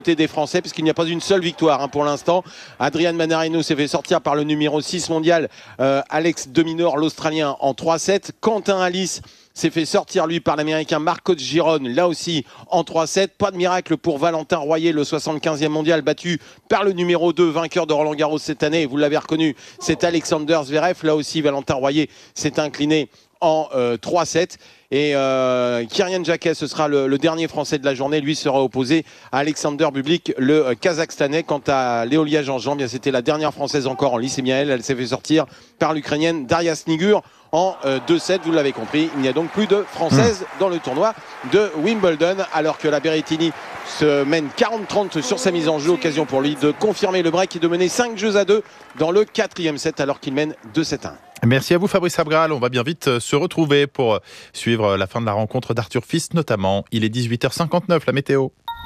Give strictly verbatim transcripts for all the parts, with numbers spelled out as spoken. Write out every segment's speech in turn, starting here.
des Français, puisqu'il n'y a pas une seule victoire hein, pour l'instant. Adrian Manarino s'est fait sortir par le numéro six mondial, euh, Alex de Minaur, l'Australien, en trois sept. Quentin Alice s'est fait sortir lui par l'Américain Marcos Giron, là aussi en trois sept. Pas de miracle pour Valentin Royer, le soixante-quinzième mondial, battu par le numéro deux, vainqueur de Roland Garros cette année. Vous l'avez reconnu, c'est Alexander Zverev. Là aussi, Valentin Royer s'est incliné en euh, trois sept. Et euh, Kirian Jacquet, ce sera le, le dernier Français de la journée. Lui sera opposé à Alexander Bublik, le euh, Kazakhstanais. Quant à Léolia Jean-Jean, bien c'était la dernière Française encore en lice. Et bien elle, elle s'est fait sortir par l'Ukrainienne Daria Snigur en euh, deux sept. Vous l'avez compris, il n'y a donc plus de Françaises mmh. dans le tournoi de Wimbledon. Alors que la Berrettini se mène quarante trente sur sa mise en jeu. Occasion pour lui de confirmer le break et de mener cinq jeux à deux dans le quatrième set alors qu'il mène deux sept un. Merci à vous Fabrice Abgral, on va bien vite se retrouver pour suivre la fin de la rencontre d'Arthur Fils notamment. Il est dix-huit heures cinquante-neuf, la météo.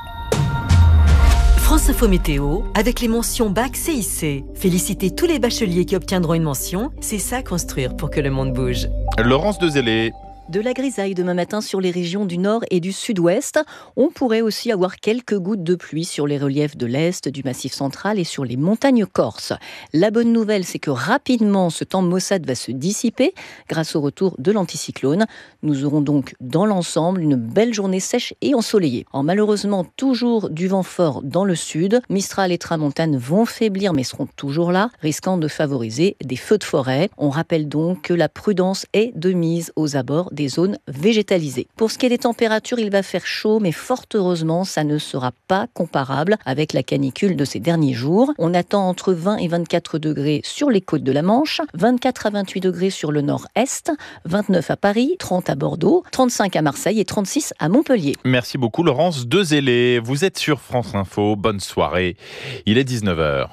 France Info Météo, avec les mentions Bac C I C. Félicitez tous les bacheliers qui obtiendront une mention, c'est ça construire pour que le monde bouge. Laurence Dezellé. De la grisaille demain matin sur les régions du nord et du sud-ouest. On pourrait aussi avoir quelques gouttes de pluie sur les reliefs de l'est, du massif central et sur les montagnes corses. La bonne nouvelle, c'est que rapidement, ce temps maussade va se dissiper grâce au retour de l'anticyclone. Nous aurons donc dans l'ensemble une belle journée sèche et ensoleillée. En malheureusement, toujours du vent fort dans le sud. Mistral et tramontane vont faiblir mais seront toujours là, risquant de favoriser des feux de forêt. On rappelle donc que la prudence est de mise aux abords des zones végétalisées. Pour ce qui est des températures, il va faire chaud, mais fort heureusement, ça ne sera pas comparable avec la canicule de ces derniers jours. On attend entre vingt et vingt-quatre degrés sur les côtes de la Manche, vingt-quatre à vingt-huit degrés sur le nord-est, vingt-neuf à Paris, trente à Bordeaux, trente-cinq à Marseille et trente-six à Montpellier. Merci beaucoup Laurence Dezellé. Vous êtes sur France Info, bonne soirée. Il est dix-neuf heures.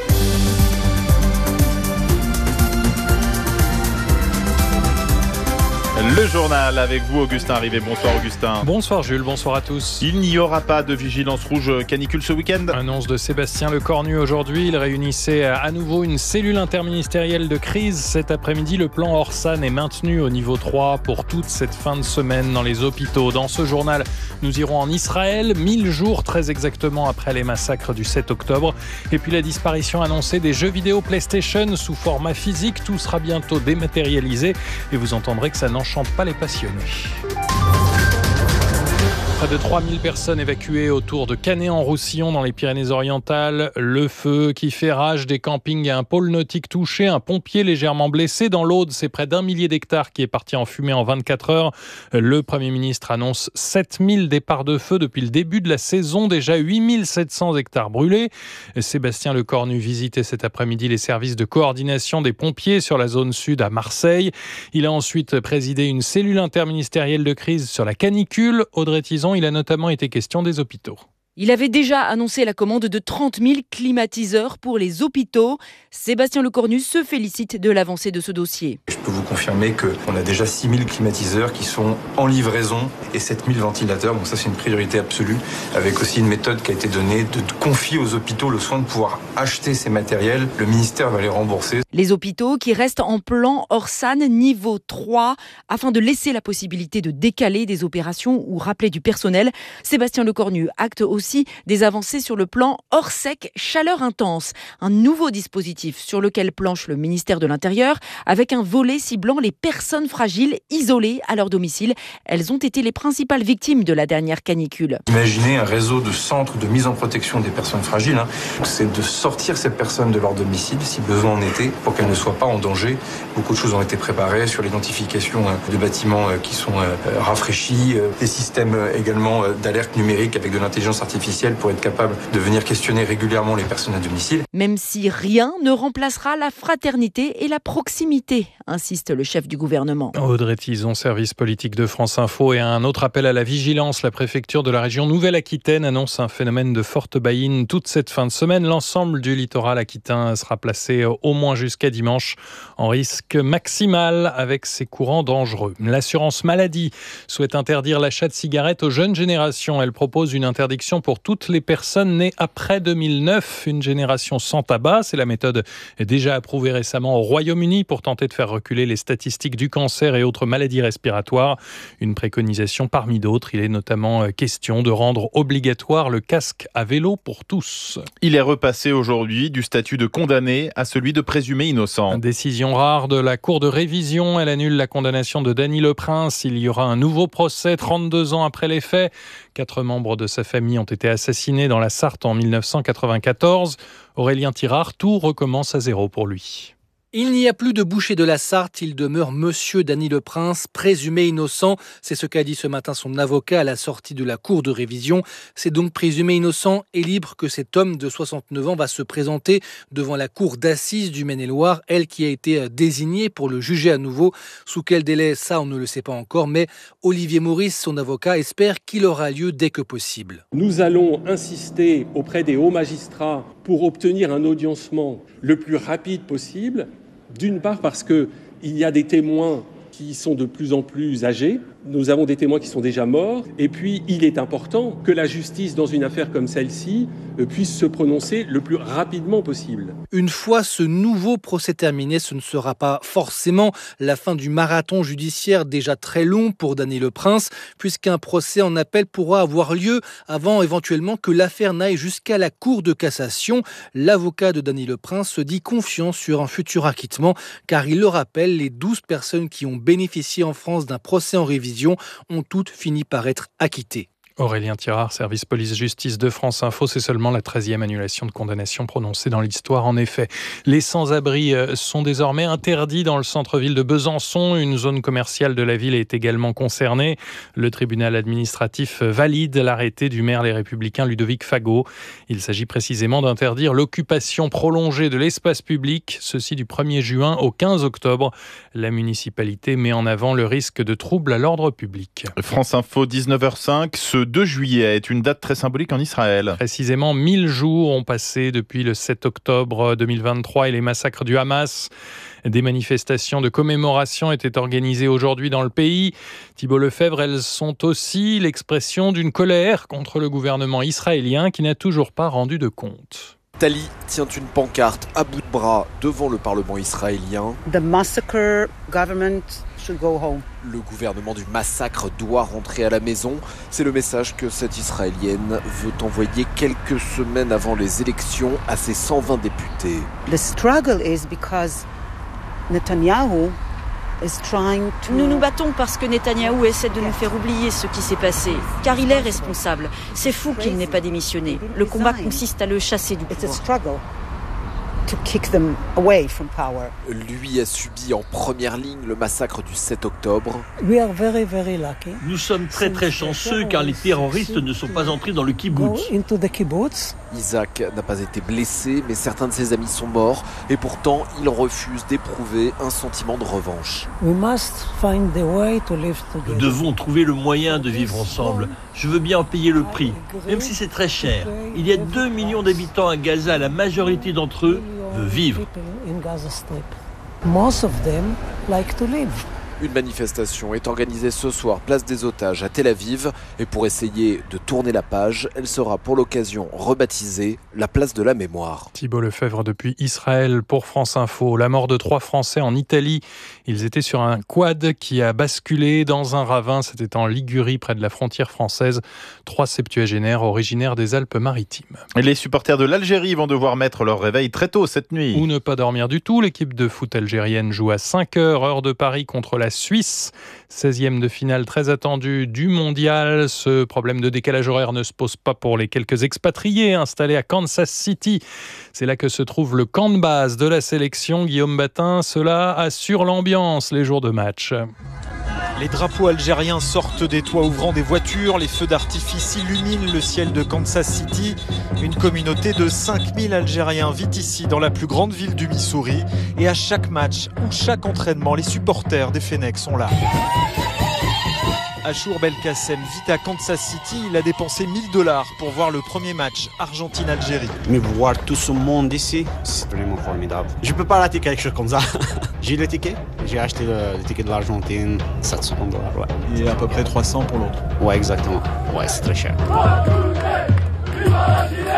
Le journal avec vous, Augustin Rivet. Bonsoir Augustin. Bonsoir Jules, bonsoir à tous. Il n'y aura pas de vigilance rouge canicule ce week-end. Annonce de Sébastien Lecornu aujourd'hui. Il réunissait à nouveau une cellule interministérielle de crise. Cet après-midi, le plan Orsan est maintenu au niveau trois pour toute cette fin de semaine dans les hôpitaux. Dans ce journal, nous irons en Israël, mille jours très exactement après les massacres du sept octobre. Et puis la disparition annoncée des jeux vidéo PlayStation sous format physique. Tout sera bientôt dématérialisé et vous entendrez que ça n'enchante pas les passionnés. Près de trois mille personnes évacuées autour de Canet-en-Roussillon dans les Pyrénées-Orientales. Le feu qui fait rage, des campings et un pôle nautique touché, un pompier légèrement blessé. Dans l'Aude, c'est près d'un millier d'hectares qui est parti en fumée en vingt-quatre heures. Le Premier ministre annonce sept mille départs de feu depuis le début de la saison. Déjà huit mille sept cents hectares brûlés. Sébastien Lecornu visitait cet après-midi les services de coordination des pompiers sur la zone sud à Marseille. Il a ensuite présidé une cellule interministérielle de crise sur la canicule. Audrey Tison, il a notamment été question des hôpitaux. Il avait déjà annoncé la commande de trente mille climatiseurs pour les hôpitaux. Sébastien Lecornu se félicite de l'avancée de ce dossier. Je peux vous confirmer qu'on a déjà six mille climatiseurs qui sont en livraison et sept mille ventilateurs. Donc ça, c'est une priorité absolue, avec aussi une méthode qui a été donnée de confier aux hôpitaux le soin de pouvoir acheter ces matériels. Le ministère va les rembourser. Les hôpitaux qui restent en plan Orsan niveau trois afin de laisser la possibilité de décaler des opérations ou rappeler du personnel. Sébastien Lecornu acte aussi aussi des avancées sur le plan Orsec chaleur intense, un nouveau dispositif sur lequel planche le ministère de l'Intérieur avec un volet ciblant les personnes fragiles isolées à leur domicile. Elles ont été les principales victimes de la dernière canicule. Imaginez un réseau de centres de mise en protection des personnes fragiles. Hein. C'est de sortir ces personnes de leur domicile si besoin en était pour qu'elles ne soient pas en danger. Beaucoup de choses ont été préparées sur l'identification de bâtiments qui sont rafraîchis, des systèmes également d'alerte numérique avec de l'intelligence artificielle pour être capable de venir questionner régulièrement les personnes à domicile. Même si rien ne remplacera la fraternité et la proximité, insiste le chef du gouvernement. Audrey Tison, service politique de France Info, et un autre appel à la vigilance. La préfecture de la région Nouvelle-Aquitaine annonce un phénomène de forte baïne toute cette fin de semaine. L'ensemble du littoral aquitain sera placé au moins jusqu'à dimanche en risque maximal avec ces courants dangereux. L'assurance maladie souhaite interdire l'achat de cigarettes aux jeunes générations. Elle propose une interdiction pour toutes les personnes nées après deux mille neuf. Une génération sans tabac, c'est la méthode déjà approuvée récemment au Royaume-Uni pour tenter de faire reculer les les statistiques du cancer et autres maladies respiratoires. Une préconisation parmi d'autres. Il est notamment question de rendre obligatoire le casque à vélo pour tous. Il est repassé aujourd'hui du statut de condamné à celui de présumé innocent. Décision rare de la Cour de révision. Elle annule la condamnation de Dany Leprince. Il y aura un nouveau procès trente-deux ans après les faits. Quatre membres de sa famille ont été assassinés dans la Sarthe en dix-neuf cent quatre-vingt-quatorze. Aurélien Tirard, tout recommence à zéro pour lui. Il n'y a plus de boucher de la Sarthe, il demeure Monsieur Dany Leprince, présumé innocent. C'est ce qu'a dit ce matin son avocat à la sortie de la cour de révision. C'est donc présumé innocent et libre que cet homme de soixante-neuf ans va se présenter devant la cour d'assises du Maine-et-Loire, elle qui a été désignée pour le juger à nouveau. Sous quel délai, ça on ne le sait pas encore, mais Olivier Maurice, son avocat, espère qu'il aura lieu dès que possible. Nous allons insister auprès des hauts magistrats pour obtenir un audiencement le plus rapide possible. D'une part parce qu'il y a des témoins qui sont de plus en plus âgés. Nous avons des témoins qui sont déjà morts. Et puis, il est important que la justice, dans une affaire comme celle-ci, puisse se prononcer le plus rapidement possible. Une fois ce nouveau procès terminé, ce ne sera pas forcément la fin du marathon judiciaire déjà très long pour Dany Leprince, puisqu'un procès en appel pourra avoir lieu avant éventuellement que l'affaire n'aille jusqu'à la Cour de cassation. L'avocat de Dany Leprince se dit confiant sur un futur acquittement, car il le rappelle, les douze personnes qui ont bénéficié en France d'un procès en révision ont toutes fini par être acquittées. Aurélien Tirard, service police-justice de France Info, c'est seulement la treizième annulation de condamnation prononcée dans l'histoire. En effet, les sans-abri sont désormais interdits dans le centre-ville de Besançon. Une zone commerciale de la ville est également concernée. Le tribunal administratif valide l'arrêté du maire Les Républicains Ludovic Fagot. Il s'agit précisément d'interdire l'occupation prolongée de l'espace public, ceci du premier juin au quinze octobre. La municipalité met en avant le risque de troubles à l'ordre public. France Info, dix-neuf heures cinq. Ce deux juillet est une date très symbolique en Israël. Précisément, mille jours ont passé depuis le sept octobre deux mille vingt-trois et les massacres du Hamas. Des manifestations de commémoration étaient organisées aujourd'hui dans le pays. Thibault Lefebvre, elles sont aussi l'expression d'une colère contre le gouvernement israélien qui n'a toujours pas rendu de compte. Tali tient une pancarte à bout de bras devant le Parlement israélien. The massacre government should go home. Le gouvernement du massacre doit rentrer à la maison. C'est le message que cette Israélienne veut envoyer quelques semaines avant les élections à ses cent vingt députés. The struggle is because Netanyahu is trying to... Nous nous battons parce que Netanyahou essaie de nous faire oublier ce qui s'est passé, car il est responsable. C'est fou qu'il n'ait pas démissionné. Le combat consiste à le chasser du pouvoir. To kick them away from power. Lui a subi en première ligne le massacre du sept octobre. We are very, very lucky. Nous sommes très très chanceux car les terroristes ne sont pas entrés dans le kibbutz. Into the kibbutz. Isaac n'a pas été blessé, mais certains de ses amis sont morts et pourtant il refuse d'éprouver un sentiment de revanche. We must find the way to live together. Nous devons trouver le moyen de vivre ensemble. Je veux bien en payer le prix, même si c'est très cher. Il y a deux millions d'habitants à Gaza, la majorité d'entre eux veut vivre. Une manifestation est organisée ce soir, place des Otages à Tel Aviv. Et pour essayer de tourner la page, elle sera pour l'occasion rebaptisée la place de la mémoire. Thibault Lefebvre depuis Israël pour France Info. La mort de trois Français en Italie. Ils étaient sur un quad qui a basculé dans un ravin. C'était en Ligurie, près de la frontière française. Trois septuagénaires originaires des Alpes-Maritimes. Et les supporters de l'Algérie vont devoir mettre leur réveil très tôt cette nuit. Ou ne pas dormir du tout. L'équipe de foot algérienne joue à cinq heures, heure de Paris, contre la Suisse. seizième de finale très attendue du mondial. Ce problème de décalage horaire ne se pose pas pour les quelques expatriés installés à Kansas City. C'est là que se trouve le camp de base de la sélection. Guillaume Batin, cela assure l'ambiance les jours de match. Les drapeaux algériens sortent des toits ouvrants des voitures, les feux d'artifice illuminent le ciel de Kansas City. Une communauté de cinq mille Algériens vit ici dans la plus grande ville du Missouri. Et à chaque match ou chaque entraînement, les supporters des Fennecs sont là. Achour Belkacem vit à Kansas City. Il a dépensé mille dollars pour voir le premier match Argentine-Algérie. Mais voir tout ce monde ici, c'est vraiment formidable. Je ne peux pas rater quelque chose comme ça. J'ai le ticket. J'ai acheté le, le ticket de l'Argentine, sept cents dollars. Ouais. Et à peu près trois cents pour l'autre. Ouais, exactement. Ouais, c'est très cher.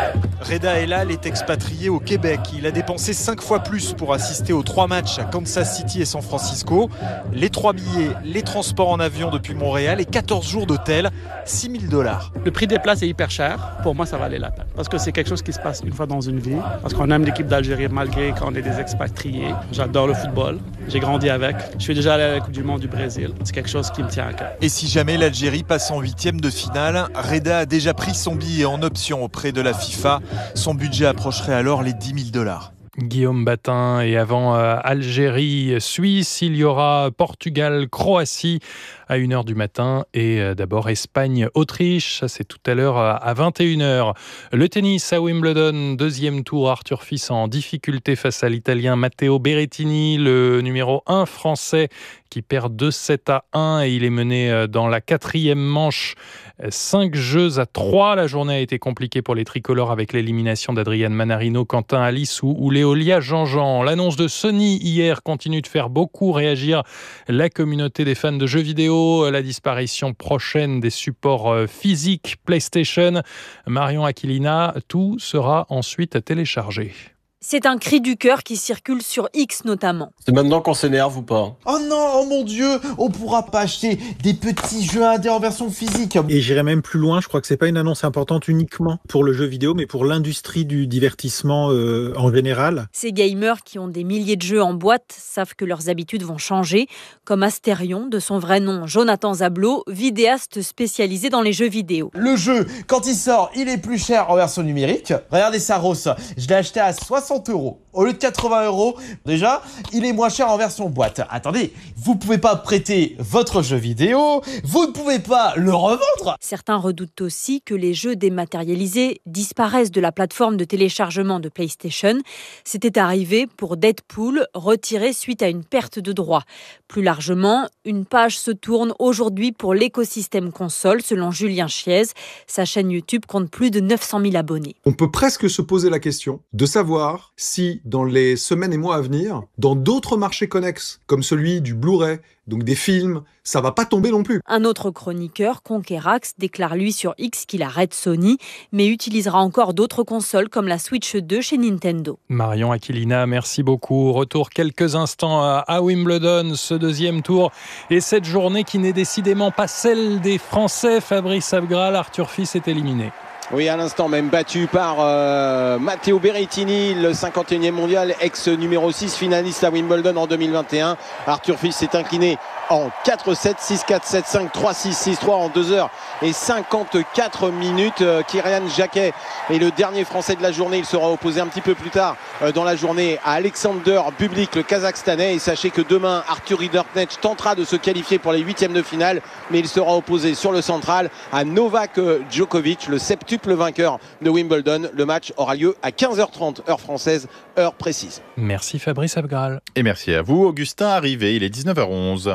Reda Elal est expatrié au Québec. Il a dépensé cinq fois plus pour assister aux trois matchs à Kansas City et San Francisco. Les trois billets, les transports en avion depuis Montréal et quatorze jours d'hôtel, six mille dollars. Le prix des places est hyper cher. Pour moi, ça valait la peine. Parce que c'est quelque chose qui se passe une fois dans une vie. Parce qu'on aime l'équipe d'Algérie malgré qu'on est des expatriés. J'adore le football. J'ai grandi avec. Je suis déjà allé à la Coupe du Monde du Brésil. C'est quelque chose qui me tient à cœur. Et si jamais l'Algérie passe en huitième de finale, Reda a déjà pris son billet en option auprès de la FIFA. Son budget approcherait alors les dix mille dollars. Guillaume Batin, et avant euh, Algérie-Suisse, il y aura Portugal-Croatie à une heure du matin et euh, d'abord Espagne-Autriche, ça c'est tout à l'heure euh, à vingt et une heures. Le tennis à Wimbledon, deuxième tour, Arthur Fils en difficulté face à l'Italien Matteo Berrettini, le numéro un français qui perd deux sept à un et il est mené dans la quatrième manche, cinq jeux à trois. La journée a été compliquée pour les tricolores avec l'élimination d'Adrian Manarino, Quentin Alice ou, ou Léolia Jean-Jean. L'annonce de Sony hier continue de faire beaucoup réagir la communauté des fans de jeux vidéo. La disparition prochaine des supports physiques PlayStation. Marion Aquilina, tout sera ensuite à télécharger. C'est un cri du cœur qui circule sur X notamment. C'est maintenant qu'on s'énerve ou pas? Oh non, oh mon Dieu, on pourra pas acheter des petits jeux indés en version physique. Et j'irai même plus loin, je crois que c'est pas une annonce importante uniquement pour le jeu vidéo, mais pour l'industrie du divertissement euh, en général. Ces gamers qui ont des milliers de jeux en boîte savent que leurs habitudes vont changer, comme Astérion, de son vrai nom Jonathan Zablot, vidéaste spécialisé dans les jeux vidéo. Le jeu, quand il sort, il est plus cher en version numérique. Regardez ça, Ross, je l'ai acheté à soixante euros au lieu de quatre-vingts euros. Déjà, il est moins cher en version boîte. Attendez, vous pouvez pas prêter votre jeu vidéo, vous ne pouvez pas le revendre. Certains redoutent aussi que les jeux dématérialisés disparaissent de la plateforme de téléchargement de PlayStation. C'était arrivé pour Deadpool, retiré suite à une perte de droits. Plus largement, une page se tourne aujourd'hui pour l'écosystème console, selon Julien Chiez. Sa chaîne YouTube compte plus de neuf cent mille abonnés. On peut presque se poser la question de savoir si, dans les semaines et mois à venir, dans d'autres marchés connexes, comme celui du Blu-ray, donc des films, ça va pas tomber non plus. Un autre chroniqueur, Conquerax, déclare lui sur X qu'il arrête Sony, mais utilisera encore d'autres consoles comme la Switch deux chez Nintendo. Marion Aquilina, merci beaucoup. Retour quelques instants à Wimbledon, ce deuxième tour. Et cette journée qui n'est décidément pas celle des Français. Fabrice Abgral, Arthur Fils est éliminé. Oui, à l'instant même battu par euh, Matteo Berrettini, le cinquante et unième mondial, ex-numéro six, finaliste à Wimbledon en deux mille vingt et un. Arthur Fils s'est incliné en quatre sept, six quatre, sept cinq, trois six, six trois en deux heures et cinquante-quatre minutes. Euh, Kyrian Jacquet est le dernier Français de la journée. Il sera opposé un petit peu plus tard euh, dans la journée à Alexander Bublik, le Kazakhstanais. Et sachez que demain, Arthur Ridderknecht tentera de se qualifier pour les huitièmes de finale, mais il sera opposé sur le central à Novak Djokovic, le septuple le vainqueur de Wimbledon. Le match aura lieu à quinze heures trente, heure française, heure précise. Merci Fabrice Abgral. Et merci à vous, Augustin Arrivé. Il est dix-neuf heures onze.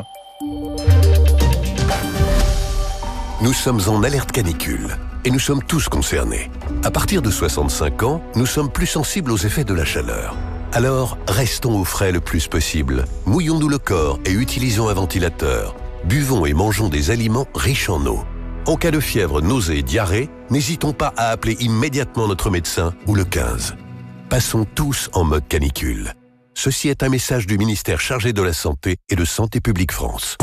Nous sommes en alerte canicule et nous sommes tous concernés. À partir de soixante-cinq ans, nous sommes plus sensibles aux effets de la chaleur. Alors, restons au frais le plus possible. Mouillons-nous le corps et utilisons un ventilateur. Buvons et mangeons des aliments riches en eau. En cas de fièvre, nausée et diarrhée, n'hésitons pas à appeler immédiatement notre médecin ou le quinze. Passons tous en mode canicule. Ceci est un message du ministère chargé de la Santé et de Santé publique France.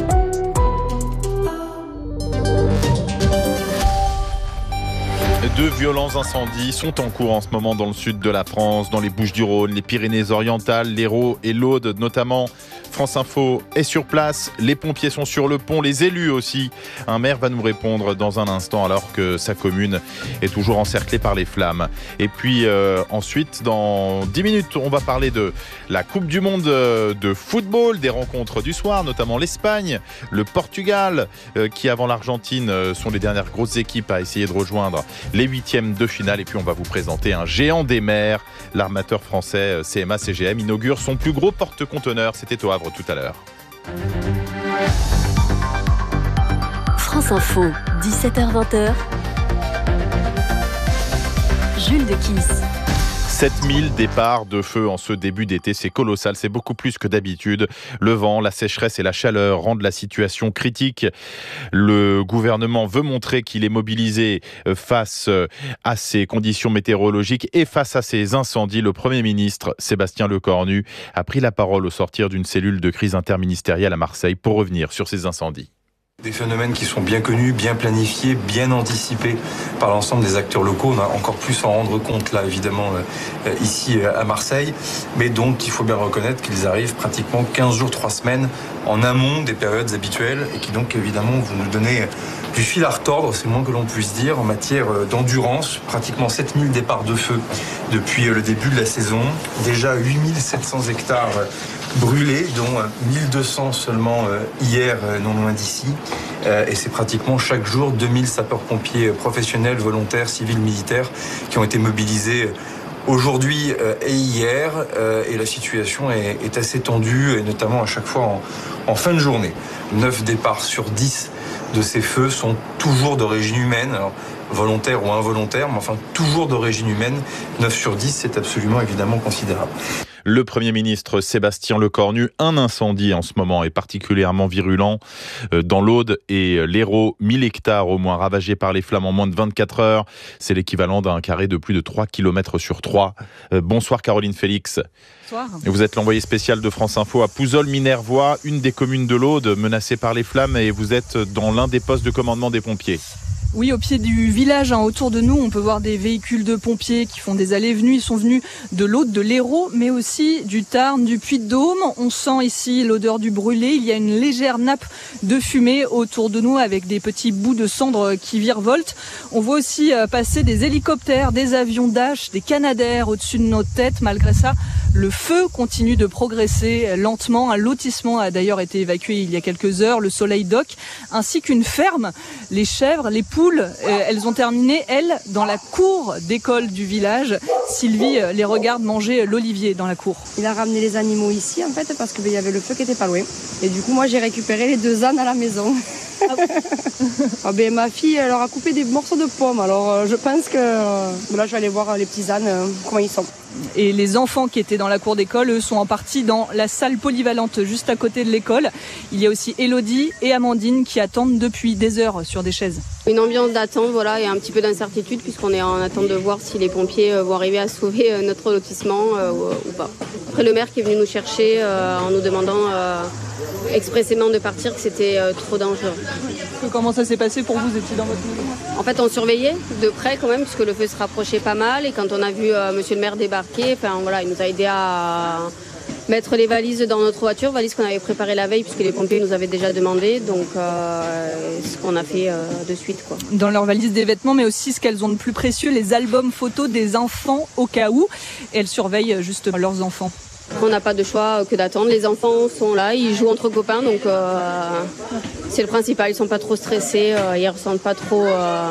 Deux violents incendies sont en cours en ce moment dans le sud de la France, dans les Bouches-du-Rhône, les Pyrénées-Orientales, l'Hérault et l'Aude notamment. France Info est sur place, les pompiers sont sur le pont, les élus aussi. Un maire va nous répondre dans un instant alors que sa commune est toujours encerclée par les flammes. Et puis euh, ensuite, dans dix minutes, on va parler de la Coupe du Monde de football, des rencontres du soir, notamment l'Espagne, le Portugal, euh, qui avant l'Argentine euh, sont les dernières grosses équipes à essayer de rejoindre les huitièmes de finale. Et puis on va vous présenter un géant des mers. L'armateur français C M A C G M inaugure son plus gros porte-conteneur. C'était au Havre tout à l'heure. France Info, dix-sept heures vingt. Jules de Kiss. sept mille départs de feu en ce début d'été, c'est colossal, c'est beaucoup plus que d'habitude. Le vent, la sécheresse et la chaleur rendent la situation critique. Le gouvernement veut montrer qu'il est mobilisé face à ces conditions météorologiques et face à ces incendies. Le Premier ministre, Sébastien Lecornu, a pris la parole au sortir d'une cellule de crise interministérielle à Marseille pour revenir sur ces incendies. Des phénomènes qui sont bien connus, bien planifiés, bien anticipés par l'ensemble des acteurs locaux. On a encore plus à en rendre compte là, évidemment, euh, ici euh, à Marseille. Mais donc, il faut bien reconnaître qu'ils arrivent pratiquement quinze jours, trois semaines en amont des périodes habituelles et qui donc, évidemment, vont nous donner du fil à retordre, c'est le moins que l'on puisse dire, en matière d'endurance. Pratiquement sept mille départs de feu depuis le début de la saison. Déjà huit mille sept cents hectares brûlés, dont mille deux cents seulement hier, non loin d'ici. Et c'est pratiquement chaque jour deux mille sapeurs-pompiers professionnels, volontaires, civils, militaires qui ont été mobilisés aujourd'hui et hier. Et la situation est, est assez tendue, et notamment à chaque fois en, en fin de journée. neuf départs sur dix de ces feux sont toujours d'origine humaine, alors volontaire ou involontaire, mais enfin toujours d'origine humaine. neuf sur dix, c'est absolument évidemment considérable. Le Premier ministre Sébastien Lecornu, un incendie en ce moment est particulièrement virulent dans l'Aude et l'Hérault, mille hectares au moins ravagés par les flammes en moins de vingt-quatre heures. C'est l'équivalent d'un carré de plus de trois kilomètres sur trois. Bonsoir Caroline Félix. Bonsoir. Vous êtes l'envoyée spéciale de France Info à Pouzols-Minervois, une des communes de l'Aude menacée par les flammes, et vous êtes dans l'un des postes de commandement des pompiers. Oui, au pied du village, hein, autour de nous, on peut voir des véhicules de pompiers qui font des allées-venues. Ils sont venus de l'Aude, de l'Hérault, mais aussi du Tarn, du Puy-de-Dôme. On sent ici l'odeur du brûlé. Il y a une légère nappe de fumée autour de nous avec des petits bouts de cendres qui virevoltent. On voit aussi passer des hélicoptères, des avions Dash, des Canadair au-dessus de nos têtes. Malgré ça, le feu continue de progresser lentement. Un lotissement a d'ailleurs été évacué il y a quelques heures, le Soleil Dock, ainsi qu'une ferme. Les chèvres, les poules, elles ont terminé, elles, dans la cour d'école du village. Sylvie les regarde manger l'olivier dans la cour. Il a ramené les animaux ici, en fait, parce qu'il y avait le feu qui était pas loin. Et du coup, moi, j'ai récupéré les deux ânes à la maison. Ah ah ben, ma fille, elle leur a coupé des morceaux de pommes. Alors, euh, je pense que euh, là, je vais aller voir les petits ânes, euh, comment ils sont. Et les enfants qui étaient dans la cour d'école, eux, sont en partie dans la salle polyvalente juste à côté de l'école. Il y a aussi Élodie et Amandine qui attendent depuis des heures sur des chaises. Une ambiance d'attente, voilà, et un petit peu d'incertitude puisqu'on est en attente de voir si les pompiers vont arriver à sauver notre lotissement euh, ou, ou pas. Après, le maire qui est venu nous chercher euh, en nous demandant euh, expressément de partir, que c'était euh, trop dangereux. Comment ça s'est passé pour vous? Vous étiez dans votre maison? En fait, on surveillait de près quand même puisque le feu se rapprochait pas mal, et quand on a vu euh, monsieur le maire débarquer, enfin voilà, il nous a aidé à mettre les valises dans notre voiture, valises qu'on avait préparées la veille puisque les pompiers nous avaient déjà demandé, donc euh, ce qu'on a fait euh, de suite, quoi. Dans leurs valises des vêtements, mais aussi ce qu'elles ont de plus précieux, les albums photos des enfants au cas où. Et elles surveillent juste leurs enfants. On n'a pas de choix que d'attendre. Les enfants sont là, ils jouent entre copains, donc euh, c'est le principal. Ils sont pas trop stressés, euh, ils ressentent pas trop euh,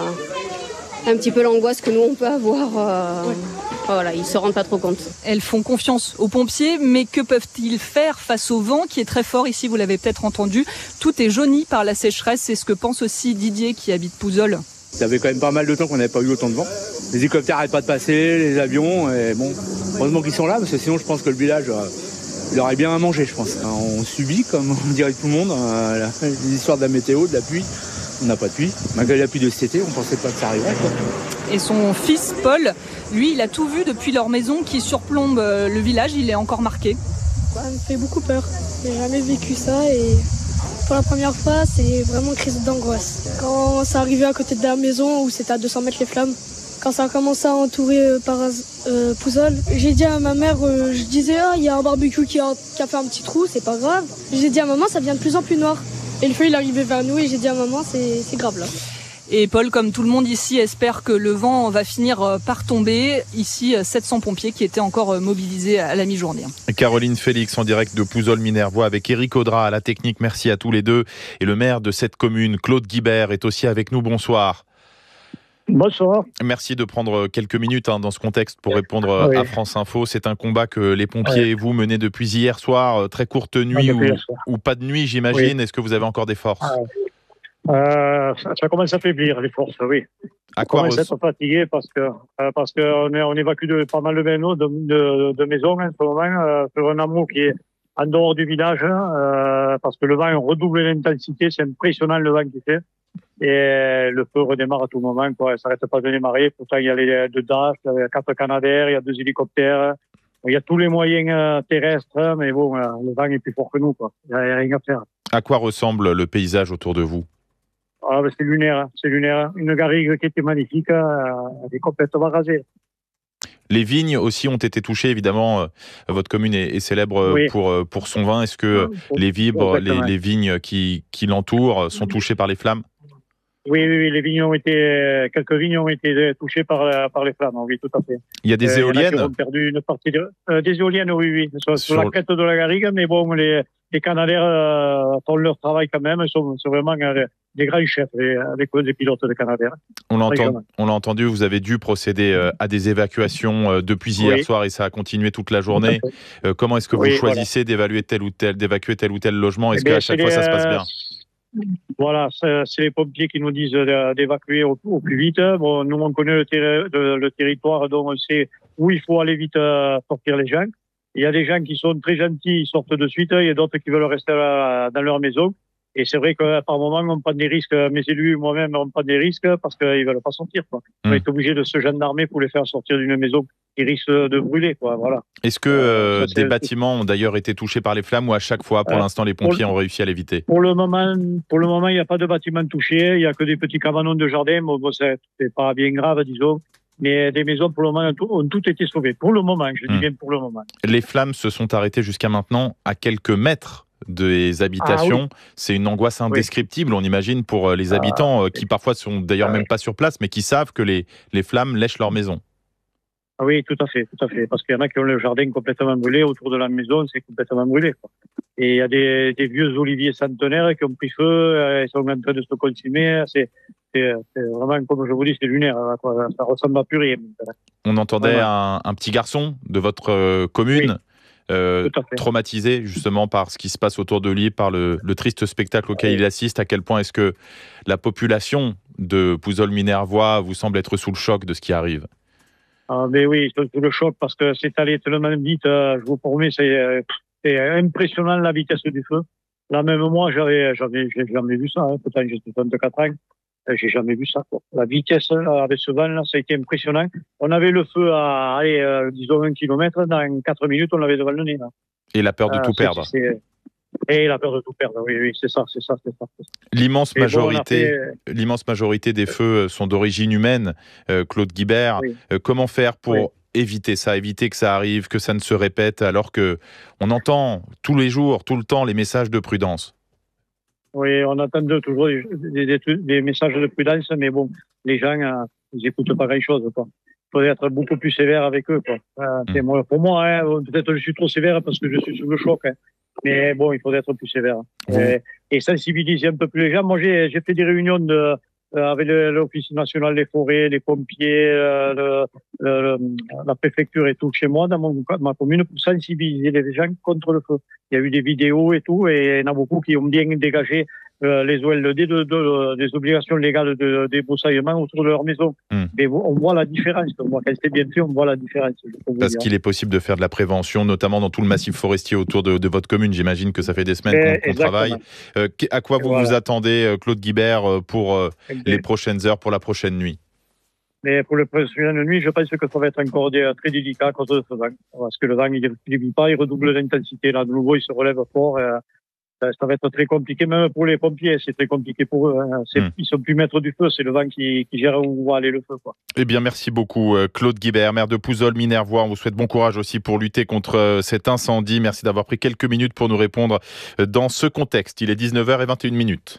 un petit peu l'angoisse que nous on peut avoir. Euh, ouais. Voilà, ils se rendent pas trop compte. Elles font confiance aux pompiers, mais que peuvent-ils faire face au vent qui est très fort ici? Vous l'avez peut-être entendu. Tout est jauni par la sécheresse. C'est ce que pense aussi Didier qui habite Pouzols. Ça fait quand même pas mal de temps qu'on n'avait pas eu autant de vent. Les hélicoptères n'arrêtent pas de passer, les avions, et bon, heureusement qu'ils sont là, parce que sinon je pense que le village, euh, il aurait bien à manger, je pense. On subit, comme on dirait tout le monde, euh, les histoires de la météo, de la pluie. On n'a pas de pluie. Malgré la pluie de cet été, on ne pensait pas que ça arriverait, quoi. Et son fils, Paul, lui, il a tout vu depuis leur maison qui surplombe le village. Il est encore marqué. Ça me fait beaucoup peur. J'ai jamais vécu ça, et pour la première fois, c'est vraiment une crise d'angoisse. Quand ça arrivait à côté de la maison, où c'était à deux cents mètres les flammes, quand ça a commencé à entourer euh, par euh, Pouzols, j'ai dit à ma mère, euh, je disais, ah, il y a un barbecue qui a, qui a fait un petit trou, c'est pas grave. J'ai dit à maman, ça devient de plus en plus noir. Et le feu, il arrivait vers nous, et j'ai dit à maman, c'est, c'est grave là. Et Paul, comme tout le monde ici, espère que le vent va finir par tomber. Ici, sept cents pompiers qui étaient encore mobilisés à la mi-journée. Caroline Félix en direct de Pouzols-Minervois avec Éric Audra à la technique. Merci à tous les deux. Et le maire de cette commune, Claude Guibert, est aussi avec nous. Bonsoir. Bonsoir. Merci de prendre quelques minutes hein, dans ce contexte pour répondre oui. à France Info. C'est un combat que les pompiers oui. et vous menez depuis hier soir. Très courte nuit ou, ou pas de nuit, j'imagine. Oui. Est-ce que vous avez encore des forces? ah. Euh, ça, ça commence à faiblir, les forces, oui. À quoi on commence à être fatigué parce que euh, parce qu'on on évacue de, pas mal de vélos de, de, de maisons en ce moment, euh, sur un hameau qui est en dehors du village, euh, parce que le vent redouble l'intensité, c'est impressionnant le vent qu'il fait. Et le feu redémarre à tout moment, quoi. Ça n'arrête pas de démarrer. Pourtant, il y a les deux Dash, il y a quatre Canadair, il y a deux hélicoptères. Il y a tous les moyens euh, terrestres, mais bon, euh, le vent est plus fort que nous, quoi. Il n'y a rien à faire. À quoi ressemble le paysage autour de vous ? Ah, ben c'est lunaire, hein. c'est lunaire. Une garrigue qui était magnifique, euh, elle est complètement rasée. Les vignes aussi ont été touchées, évidemment. Euh, votre commune est, est célèbre Oui. pour, euh, pour son vin. Est-ce que Oui, les vibres, les, exactement. les vignes qui, qui l'entourent sont touchées par les flammes ? Oui, oui, oui, les vignes ont été, quelques vignes ont été touchées par, la- par les flammes, oui, tout à fait. Il y a des Euh, il y en a qui éoliennes ont perdu une partie de, euh, des éoliennes, oui, oui, sur, sur Sur- la crête de la garrigue, mais bon, les, les Canadaires euh, font leur travail quand même, ils sont, sont vraiment euh, des grands chefs, les, les, les pilotes de Canadair. On l'a Très enten- grand. on l'a entendu, vous avez dû procéder euh, à des évacuations euh, depuis hier Oui. soir et ça a continué toute la journée. Euh, comment est-ce que vous Oui, choisissez d'évaluer tel ou tel, d'évacuer tel ou tel logement ? Est-ce Eh bien, qu'à chaque c'est fois ça les, se passe euh, bien ? Voilà, c'est c'est les pompiers qui nous disent de- d'évacuer au, au plus vite. Bon, nous, on connaît le, terri- le- le territoire, donc on sait où il faut aller vite euh, sortir les gens. Il y a des gens qui sont très gentils, ils sortent de suite. Il y a d'autres qui veulent rester à- dans leur maison. Et c'est vrai que par moment, on prend des risques. Mes élus, moi-même, on prend des risques parce qu'ils veulent pas sortir, quoi. On Mm. est obligé de se gendarmer pour les faire sortir d'une maison qui risque de brûler, quoi. Voilà. Est-ce que euh, ça, c'est- des bâtiments ont d'ailleurs été touchés par les flammes ou à chaque fois, pour Euh, l'instant, les pour pompiers le- ont réussi à l'éviter ? Pour le moment, pour le moment, il n'y a pas de bâtiment touché. Il y a que des petits cabanons de jardin. Bon, bon, c'est c'est pas bien grave, disons. Mais des maisons, pour le moment, ont tout, ont toutes été sauvées. Pour le moment, je dis Hmm. bien pour le moment. Les flammes se sont arrêtées jusqu'à maintenant à quelques mètres des habitations. Ah C'est une angoisse indescriptible, on imagine, pour euh, les Ah, habitants euh, qui parfois sont d'ailleurs ah, même oui. pas sur place, mais qui savent que les, les flammes lèchent leur maison. Ah oui, tout à fait, tout à fait. Parce qu'il y en a qui ont le jardin complètement brûlé. Autour de la maison, c'est complètement brûlé, quoi. Et il y a des, des vieux oliviers centenaires qui ont pris feu. euh, Ils sont en train de se consumer. C'est c'est- c'est vraiment, comme je vous dis, c'est lunaire, hein, quoi. Ça ressemble à plus rien. On entendait Voilà. un, un petit garçon de votre euh, commune euh, Tout à fait. traumatisé justement par ce qui se passe autour de lui, par le, le triste spectacle auquel Oui. il assiste. À quel point est-ce que la population de Pouzol-Minervois vous semble être sous le choc de ce qui arrive ? Ah, mais oui, c'est sous le choc parce que c'est allé tellement vite. euh, je vous promets, c'est euh, c'est impressionnant la vitesse du feu. Là, même moi, j'avais, j'avais, j'ai jamais vu ça. Hein. Pourtant, j'ai soixante-quatre ans. euh, J'ai jamais vu ça, quoi. La vitesse là, avec ce vent, là, ça a été impressionnant. On avait le feu à, allez, euh, disons, un kilomètre. Dans quatre minutes, on l'avait devant le nez. Là. Et la peur de Euh, tout c'est- perdre. c'est- Et la peur de tout perdre. Oui, oui, c'est ça, c'est ça, c'est ça. c'est ça. L'immense Et bon, on a majorité, fait- l'immense majorité des feux sont d'origine humaine. Euh, Claude Guibert, Oui. euh, comment faire pour Oui. éviter ça, éviter que ça arrive, que ça ne se répète, alors que on entend tous les jours, tout le temps, les messages de prudence. Oui, on attend de- toujours des, des- des- des messages de prudence, mais bon, les gens, euh, ils écoutent pas grand-chose, quoi. Il faudrait être beaucoup plus sévère avec eux, quoi. Euh, c'est moi, pour moi, hein, peut-être que je suis trop sévère parce que je suis sous le choc, hein. Mais bon, il faudrait être plus sévère. Et, et sensibiliser un peu plus les gens. Moi, j'ai j'ai fait des réunions de, euh, avec le- l'Office national des forêts, les pompiers, euh, le, le- le- la préfecture et tout chez moi, dans mon, ma commune, pour sensibiliser les gens contre le feu. Il y a eu des vidéos et tout, et il y en a beaucoup qui ont bien dégagé euh, les O L D de, de- des obligations légales de débroussaillement autour de leur maison. Hmm. Mais on voit la différence. Moi, quand c'est bien fait, on voit la différence. je peux vous Parce dire. qu'il est possible de faire de la prévention, notamment dans tout le massif forestier autour de, de votre commune. J'imagine que ça fait des semaines Eh, qu'on qu'on travaille. Euh, qu- à quoi vous Voilà. vous attendez, euh, Claude Guibert, euh, pour euh, Exact. les prochaines heures, pour la prochaine nuit ? Mais pour le prochaine nuit, je pense que ça va être encore des- très délicat à cause de ce vent. Parce que le vent, il ne diminue pas, il redouble d'intensité. Là, de nouveau, il se relève fort. Et, euh, ça, ça va être très compliqué, même pour les pompiers. C'est très compliqué pour eux. Hein. C'est- Hmm. Ils sont plus maîtres du feu. C'est le vent qui, qui gère où va aller le feu, quoi. Eh bien, merci beaucoup, euh, Claude Guibert, maire de Pouzol-Minervois. On vous souhaite bon courage aussi pour lutter contre euh, cet incendie. Merci d'avoir pris quelques minutes pour nous répondre euh, dans ce contexte. Il est dix-neuf heures vingt et une minutes.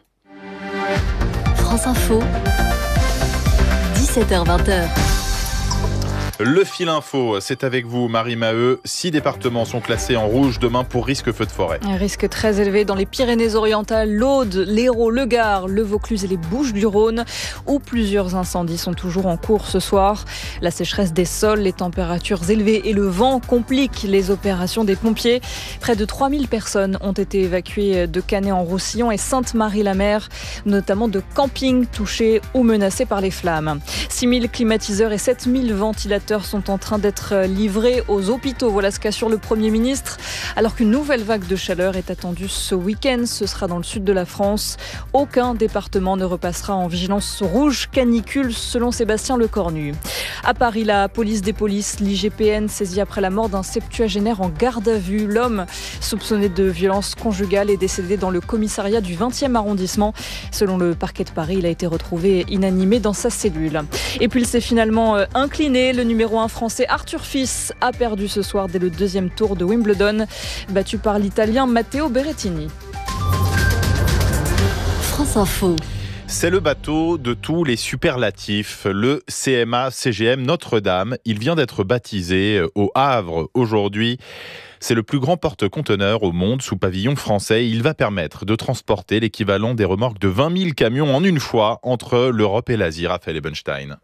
France Info, dix-sept heures vingt. Le fil info, c'est avec vous Marie Maheu. Six départements sont classés en rouge demain pour risque feu de forêt. Un risque très élevé dans les Pyrénées-Orientales, l'Aude, l'Hérault, le Gard, le Vaucluse et les Bouches-du-Rhône, où plusieurs incendies sont toujours en cours ce soir. La sécheresse des sols, les températures élevées et le vent compliquent les opérations des pompiers. Près de trois mille personnes ont été évacuées de Canet-en-Roussillon et Sainte-Marie-la-Mer, notamment de campings touchés ou menacés par les flammes. six mille climatiseurs et sept mille ventilateurs sont en train d'être livrés aux hôpitaux. Voilà ce qu'assure le Premier ministre. Alors qu'une nouvelle vague de chaleur est attendue ce week-end, ce sera dans le sud de la France. Aucun département ne repassera en vigilance rouge canicule, selon Sébastien Lecornu. À Paris, la police des polices, l'I G P N, saisit après la mort d'un septuagénaire en garde à vue. L'homme, soupçonné de violence conjugale, est décédé dans le commissariat du vingtième arrondissement. Selon le parquet de Paris, il a été retrouvé inanimé dans sa cellule. Et puis il s'est finalement incliné. Le numéro un français Arthur Fils a perdu ce soir dès le deuxième tour de Wimbledon, battu par l'Italien Matteo Berrettini. France Info. C'est le bateau de tous les superlatifs, le C M A C G M Notre-Dame. Il vient d'être baptisé au Havre aujourd'hui. C'est le plus grand porte-conteneurs au monde sous pavillon français. Il va permettre de transporter l'équivalent des remorques de vingt mille camions en une fois entre l'Europe et l'Asie. Raphaël Ebenstein.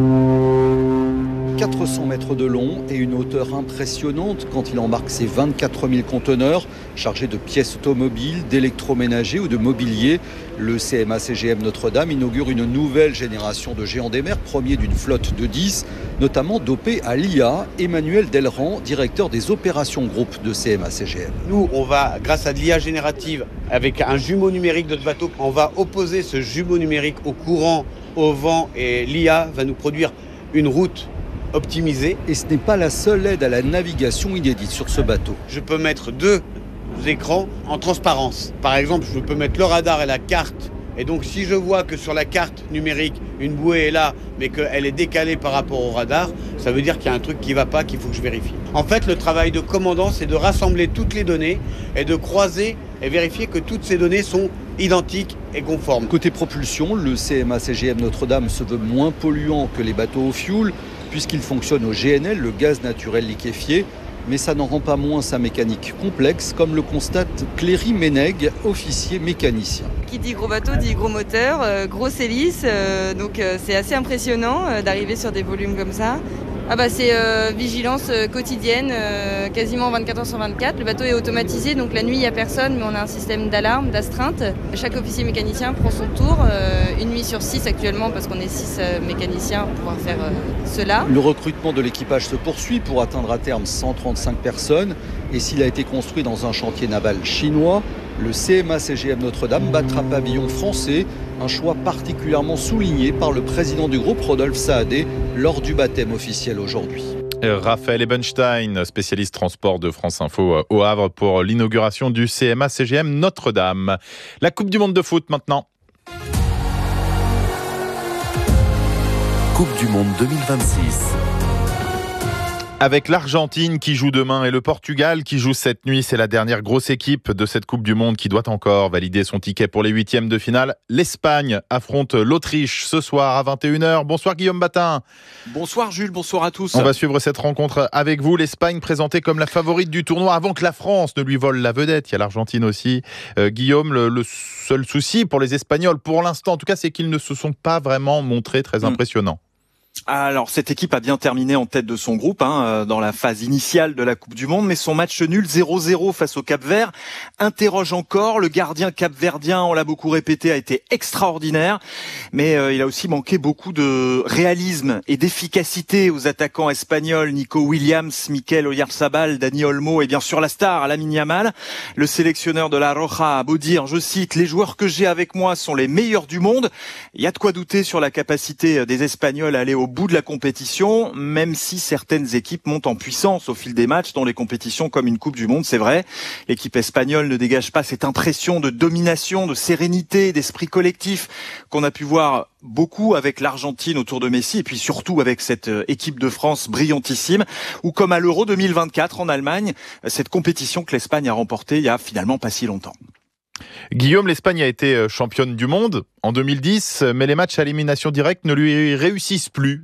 quatre cents mètres de long et une hauteur impressionnante quand il embarque ses vingt-quatre mille conteneurs chargés de pièces automobiles, d'électroménagers ou de mobilier. Le C M A C G M Notre-Dame inaugure une nouvelle génération de géants des mers, premier d'une flotte de dix, notamment dopé à l'I A. Emmanuel Delran, directeur des opérations groupe de C M A C G M. Nous, on va, grâce à de l'I A générative, avec un jumeau numérique de notre bateau, on va opposer ce jumeau numérique au courant, au vent, et l'I A va nous produire une route optimisée. Et ce n'est pas la seule aide à la navigation inédite sur ce bateau. Je peux mettre deux écrans en transparence. Par exemple, je peux mettre le radar et la carte. Et donc, si je vois que sur la carte numérique, une bouée est là, mais qu'elle est décalée par rapport au radar, ça veut dire qu'il y a un truc qui ne va pas, qu'il faut que je vérifie. En fait, le travail de commandant, c'est de rassembler toutes les données et de croiser et vérifier que toutes ces données sont identiques et conformes. Côté propulsion, le C M A C G M Notre-Dame se veut moins polluant que les bateaux au fioul, puisqu'il fonctionne au G N L, le gaz naturel liquéfié. Mais ça n'en rend pas moins sa mécanique complexe, comme le constate Cléry Ménègue, officier mécanicien. Qui dit gros bateau dit gros moteur, euh, grosse hélice, euh, donc euh, c'est assez impressionnant euh, d'arriver sur des volumes comme ça. Ah bah c'est euh, vigilance euh, quotidienne, euh, quasiment vingt-quatre heures sur vingt-quatre. Le bateau est automatisé, donc la nuit il n'y a personne, mais on a un système d'alarme, d'astreinte. Chaque officier mécanicien prend son tour, euh, une nuit sur six actuellement, parce qu'on est six euh, mécaniciens pour pouvoir faire euh, cela. Le recrutement de l'équipage se poursuit pour atteindre à terme cent trente-cinq personnes. Et s'il a été construit dans un chantier naval chinois, le C M A C G M Notre-Dame battra pavillon français, un choix particulièrement souligné par le président du groupe, Rodolphe Saadé, lors du baptême officiel aujourd'hui. Raphaël Ebenstein, spécialiste transport de France Info au Havre pour l'inauguration du C M A C G M Notre-Dame. La Coupe du Monde de foot maintenant. Coupe du Monde deux mille vingt-six. Avec l'Argentine qui joue demain et le Portugal qui joue cette nuit, c'est la dernière grosse équipe de cette Coupe du Monde qui doit encore valider son ticket pour les huitièmes de finale. L'Espagne affronte l'Autriche ce soir à vingt et une heures. Bonsoir Guillaume Batin. Bonsoir Jules, bonsoir à tous. On va suivre cette rencontre avec vous. L'Espagne présentée comme la favorite du tournoi avant que la France ne lui vole la vedette. Il y a l'Argentine aussi. Euh, Guillaume, le, le seul souci pour les Espagnols pour l'instant, en tout cas, c'est qu'ils ne se sont pas vraiment montrés très impressionnants. Alors, cette équipe a bien terminé en tête de son groupe hein, dans la phase initiale de la Coupe du Monde, mais son match nul zéro zéro face au Cap-Vert interroge encore. Le gardien capverdien, on l'a beaucoup répété, a été extraordinaire, mais euh, il a aussi manqué beaucoup de réalisme et d'efficacité aux attaquants espagnols, Nico Williams, Mikel Oyarzabal, Dani Olmo et bien sûr la star, Lamine Yamal. Le sélectionneur de la Roja a beau dire, je cite, « Les joueurs que j'ai avec moi sont les meilleurs du monde ». Il y a de quoi douter sur la capacité des Espagnols à aller au bout de la compétition, même si certaines équipes montent en puissance au fil des matchs dans les compétitions comme une Coupe du Monde, c'est vrai. L'équipe espagnole ne dégage pas cette impression de domination, de sérénité, d'esprit collectif qu'on a pu voir beaucoup avec l'Argentine autour de Messi et puis surtout avec cette équipe de France brillantissime ou comme à l'Euro deux mille vingt-quatre en Allemagne, cette compétition que l'Espagne a remportée il y a finalement pas si longtemps. Guillaume, l'Espagne a été championne du monde en deux mille dix, mais les matchs à élimination directe ne lui réussissent plus.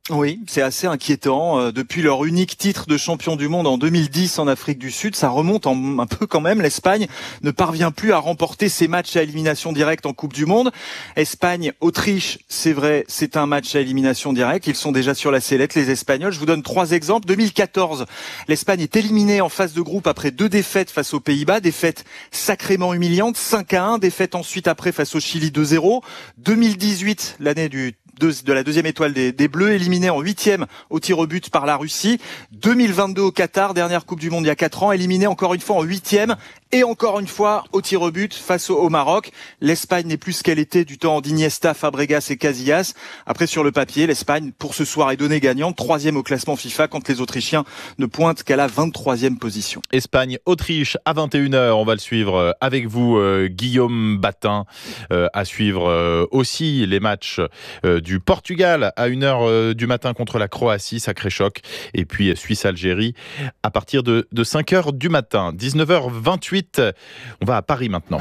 Oui, c'est assez inquiétant. Depuis leur unique titre de champion du monde en deux mille dix en Afrique du Sud, ça remonte en, un peu quand même. L'Espagne ne parvient plus à remporter ses matchs à élimination directe en Coupe du Monde. Espagne-Autriche, c'est vrai, c'est un match à élimination directe. Ils sont déjà sur la sellette, les Espagnols. Je vous donne trois exemples. deux mille quatorze, l'Espagne est éliminée en phase de groupe après deux défaites face aux Pays-Bas. Défaite sacrément humiliante, cinq à un. Défaite ensuite après face au Chili deux zéro. deux mille dix-huit, l'année du De, de la deuxième étoile des, des Bleus, éliminée en huitième au tir au but par la Russie. deux mille vingt-deux au Qatar, dernière Coupe du Monde il y a quatre ans, éliminée encore une fois en huitième et encore une fois au tir au but face au, au Maroc. L'Espagne n'est plus ce qu'elle était du temps d'Iniesta, Fabregas et Casillas. Après, sur le papier, l'Espagne, pour ce soir, est donnée gagnante, troisième au classement FIFA, quand les Autrichiens ne pointent qu'à la vingt-troisième position. Espagne-Autriche à vingt et une heures, on va le suivre avec vous, euh, Guillaume Batin. Euh, à suivre euh, aussi les matchs euh, du Portugal à une heure euh, du matin contre la Croatie, sacré choc. Et puis Suisse-Algérie à partir de, de cinq heures du matin. dix-neuf heures vingt-huit, on va à Paris maintenant.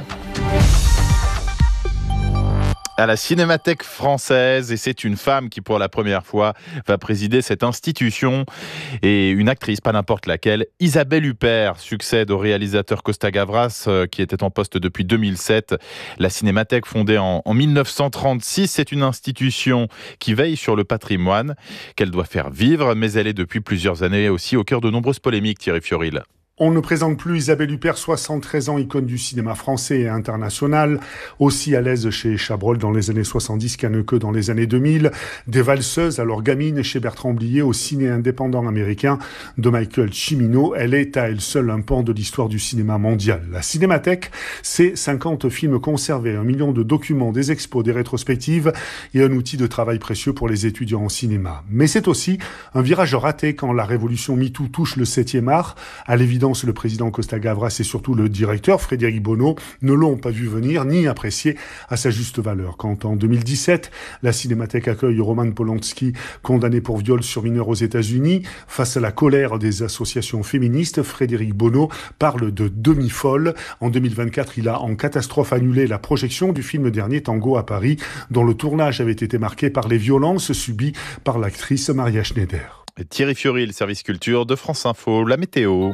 À la Cinémathèque française, et c'est une femme qui pour la première fois va présider cette institution, et une actrice, pas n'importe laquelle. Isabelle Huppert succède au réalisateur Costa Gavras euh, qui était en poste depuis deux mille sept. La Cinémathèque, fondée en, en mille neuf cent trente-six, c'est une institution qui veille sur le patrimoine qu'elle doit faire vivre, mais elle est depuis plusieurs années aussi au cœur de nombreuses polémiques, Thierry Fioril. On ne présente plus Isabelle Huppert, soixante-treize ans, icône du cinéma français et international, aussi à l'aise chez Chabrol dans les années soixante-dix qu'Haneke dans les années deux mille, des valseuses alors gamines chez Bertrand Blier au ciné indépendant américain de Michael Cimino. Elle est à elle seule un pan de l'histoire du cinéma mondial. La Cinémathèque, c'est cinquante films conservés, un million de documents, des expos, des rétrospectives et un outil de travail précieux pour les étudiants en cinéma. Mais c'est aussi un virage raté quand la révolution MeToo touche le septième art. À l'évidence, le président Costa Gavras et surtout le directeur Frédéric Bonneau ne l'ont pas vu venir ni apprécié à sa juste valeur. Quand en deux mille dix-sept, la Cinémathèque accueille Roman Polanski, condamné pour viol sur mineur aux États-Unis, face à la colère des associations féministes, Frédéric Bonneau parle de demi-folle. En deux mille vingt-quatre, il a en catastrophe annulé la projection du film dernier Tango à Paris, dont le tournage avait été marqué par les violences subies par l'actrice Maria Schneider. Thierry Fioril, service culture de France Info, la météo.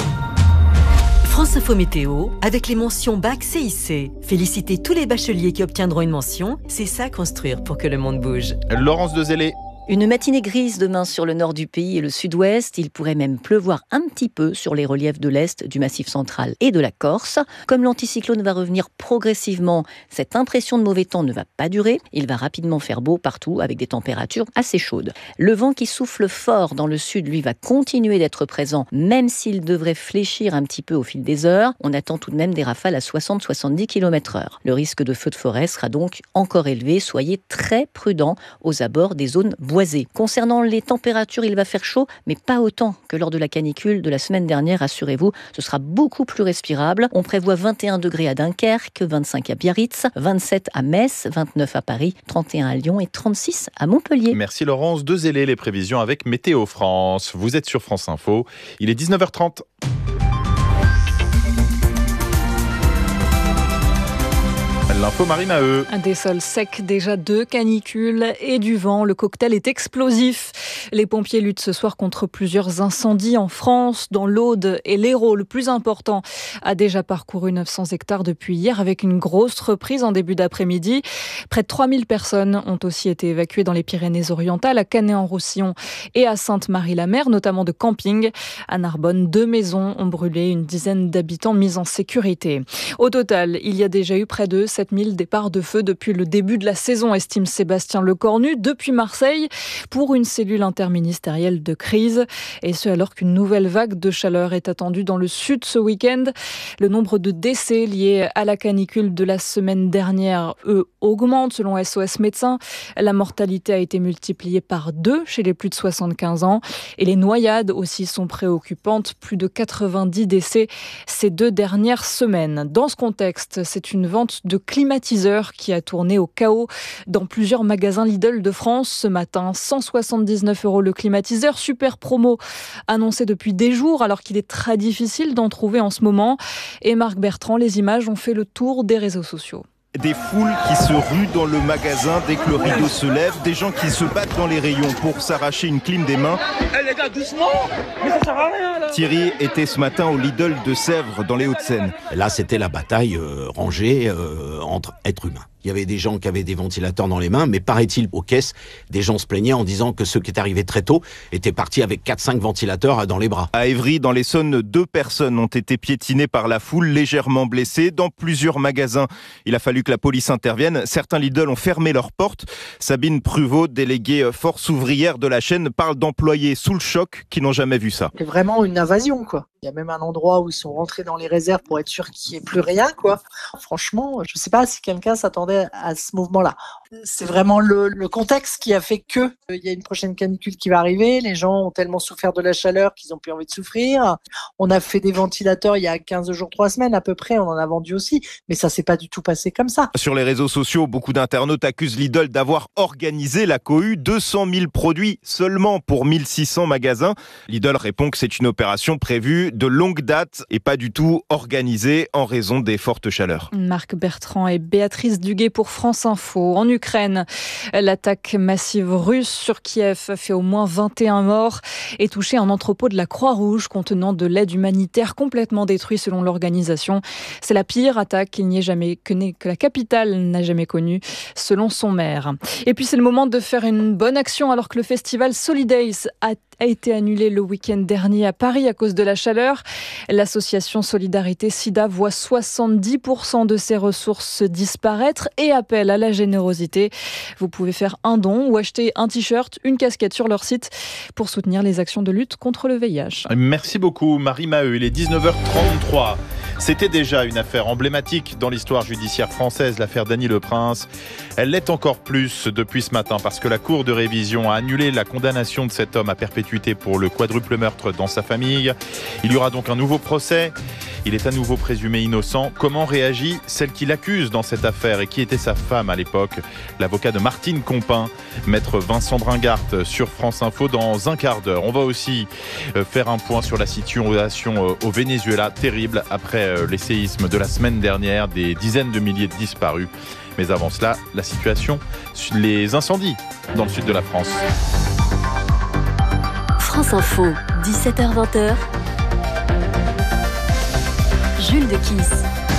France Info Météo, avec les mentions Bac C I C. Félicitez tous les bacheliers qui obtiendront une mention. C'est ça construire pour que le monde bouge. Laurence Dezellé. Une matinée grise demain sur le nord du pays et le sud-ouest. Il pourrait même pleuvoir un petit peu sur les reliefs de l'est, du Massif central et de la Corse. Comme l'anticyclone va revenir progressivement, cette impression de mauvais temps ne va pas durer. Il va rapidement faire beau partout avec des températures assez chaudes. Le vent qui souffle fort dans le sud, lui, va continuer d'être présent, même s'il devrait fléchir un petit peu au fil des heures. On attend tout de même des rafales à soixante à soixante-dix kilomètres heure. Le risque de feu de forêt sera donc encore élevé. Soyez très prudents aux abords des zones boisées. Concernant les températures, il va faire chaud, mais pas autant que lors de la canicule de la semaine dernière, rassurez-vous. Ce sera beaucoup plus respirable. On prévoit vingt et un degrés à Dunkerque, vingt-cinq à Biarritz, vingt-sept à Metz, vingt-neuf à Paris, trente et un à Lyon et trente-six à Montpellier. Merci Laurence Dezellé, les prévisions avec Météo France. Vous êtes sur France Info, il est dix-neuf heures trente. L'info Marine à eux. Des sols secs, déjà deux canicules et du vent. Le cocktail est explosif. Les pompiers luttent ce soir contre plusieurs incendies en France, dans l'Aude et l'Hérault. Le plus important a déjà parcouru neuf cents hectares depuis hier avec une grosse reprise en début d'après-midi. Près de trois mille personnes ont aussi été évacuées dans les Pyrénées-Orientales, à Canet-en-Roussillon et à Sainte-Marie-la-Mer, notamment de camping. À Narbonne, deux maisons ont brûlé, une dizaine d'habitants mis en sécurité. Au total, il y a déjà eu près de sept mille départs de feu depuis le début de la saison, estime Sébastien Lecornu, depuis Marseille, pour une cellule interministérielle de crise. Et ce, alors qu'une nouvelle vague de chaleur est attendue dans le sud ce week-end. Le nombre de décès liés à la canicule de la semaine dernière, eux, augmente selon S O S Médecins. La mortalité a été multipliée par deux chez les plus de soixante-quinze ans. Et les noyades aussi sont préoccupantes. Plus de quatre-vingt-dix décès ces deux dernières semaines. Dans ce contexte, c'est une vente de climatiseur qui a tourné au chaos dans plusieurs magasins Lidl de France ce matin. cent soixante-dix-neuf euros le climatiseur, super promo annoncé depuis des jours alors qu'il est très difficile d'en trouver en ce moment. Et Marc Bertrand, les images ont fait le tour des réseaux sociaux. Des foules qui se ruent dans le magasin dès que le rideau se lève, des gens qui se battent dans les rayons pour s'arracher une clim des mains. Eh les gars, doucement, mais ça sert à rien là. Thierry était ce matin au Lidl de Sèvres dans les Hauts-de-Seine. Là, c'était la bataille euh, rangée euh, entre êtres humains. Il y avait des gens qui avaient des ventilateurs dans les mains, mais paraît-il, aux caisses, des gens se plaignaient en disant que ceux qui étaient arrivés très tôt étaient partis avec quatre cinq ventilateurs dans les bras. À Évry, dans l'Essonne, deux personnes ont été piétinées par la foule, légèrement blessées, dans plusieurs magasins. Il a fallu que la police intervienne. Certains Lidl ont fermé leurs portes. Sabine Pruvot, déléguée force ouvrière de la chaîne, parle d'employés sous le choc qui n'ont jamais vu ça. C'est vraiment une invasion, quoi. Il y a même un endroit où ils sont rentrés dans les réserves pour être sûr qu'il n'y ait plus rien, quoi. Franchement, je ne sais pas si quelqu'un s'attendait à ce mouvement-là. C'est vraiment le, le contexte qui a fait que euh, il y a une prochaine canicule qui va arriver. Les gens ont tellement souffert de la chaleur qu'ils n'ont plus envie de souffrir. On a fait des ventilateurs il y a quinze jours, trois semaines à peu près. On en a vendu aussi. Mais ça s'est pas du tout passé comme ça. Sur les réseaux sociaux, beaucoup d'internautes accusent Lidl d'avoir organisé la cohue. deux cent mille produits seulement pour mille six cents magasins. Lidl répond que c'est une opération prévue de longue date et pas du tout organisée en raison des fortes chaleurs. Marc Bertrand et Béatrice Duguet pour France Info. En Ukraine, l'attaque massive russe sur Kiev fait au moins vingt et un morts et touché un entrepôt de la Croix-Rouge contenant de l'aide humanitaire complètement détruit selon l'organisation. C'est la pire attaque qu'il n'y ait jamais, que, que la capitale n'a jamais connue, selon son maire. Et puis c'est le moment de faire une bonne action alors que le festival Solidays a a été annulé le week-end dernier à Paris à cause de la chaleur. L'association Solidarité Sida voit soixante-dix pour cent de ses ressources disparaître et appelle à la générosité. Vous pouvez faire un don ou acheter un t-shirt, une casquette sur leur site pour soutenir les actions de lutte contre le V I H. Merci beaucoup Marie Maheu, il est dix-neuf heures trente-trois. C'était déjà une affaire emblématique dans l'histoire judiciaire française, l'affaire Dany Le Prince. Elle l'est encore plus depuis ce matin parce que la Cour de révision a annulé la condamnation de cet homme à perpétuité pour le quadruple meurtre dans sa famille. Il y aura donc un nouveau procès. Il est à nouveau présumé innocent. Comment réagit celle qui l'accuse dans cette affaire et qui était sa femme à l'époque? L'avocat de Martine Compin, maître Vincent Bringart sur France Info dans un quart d'heure. On va aussi faire un point sur la situation au Venezuela, terrible après les séismes de la semaine dernière, des dizaines de milliers de disparus. Mais avant cela, la situation, les incendies dans le sud de la France. France Info, dix-sept heures vingt. Jules Dequisse.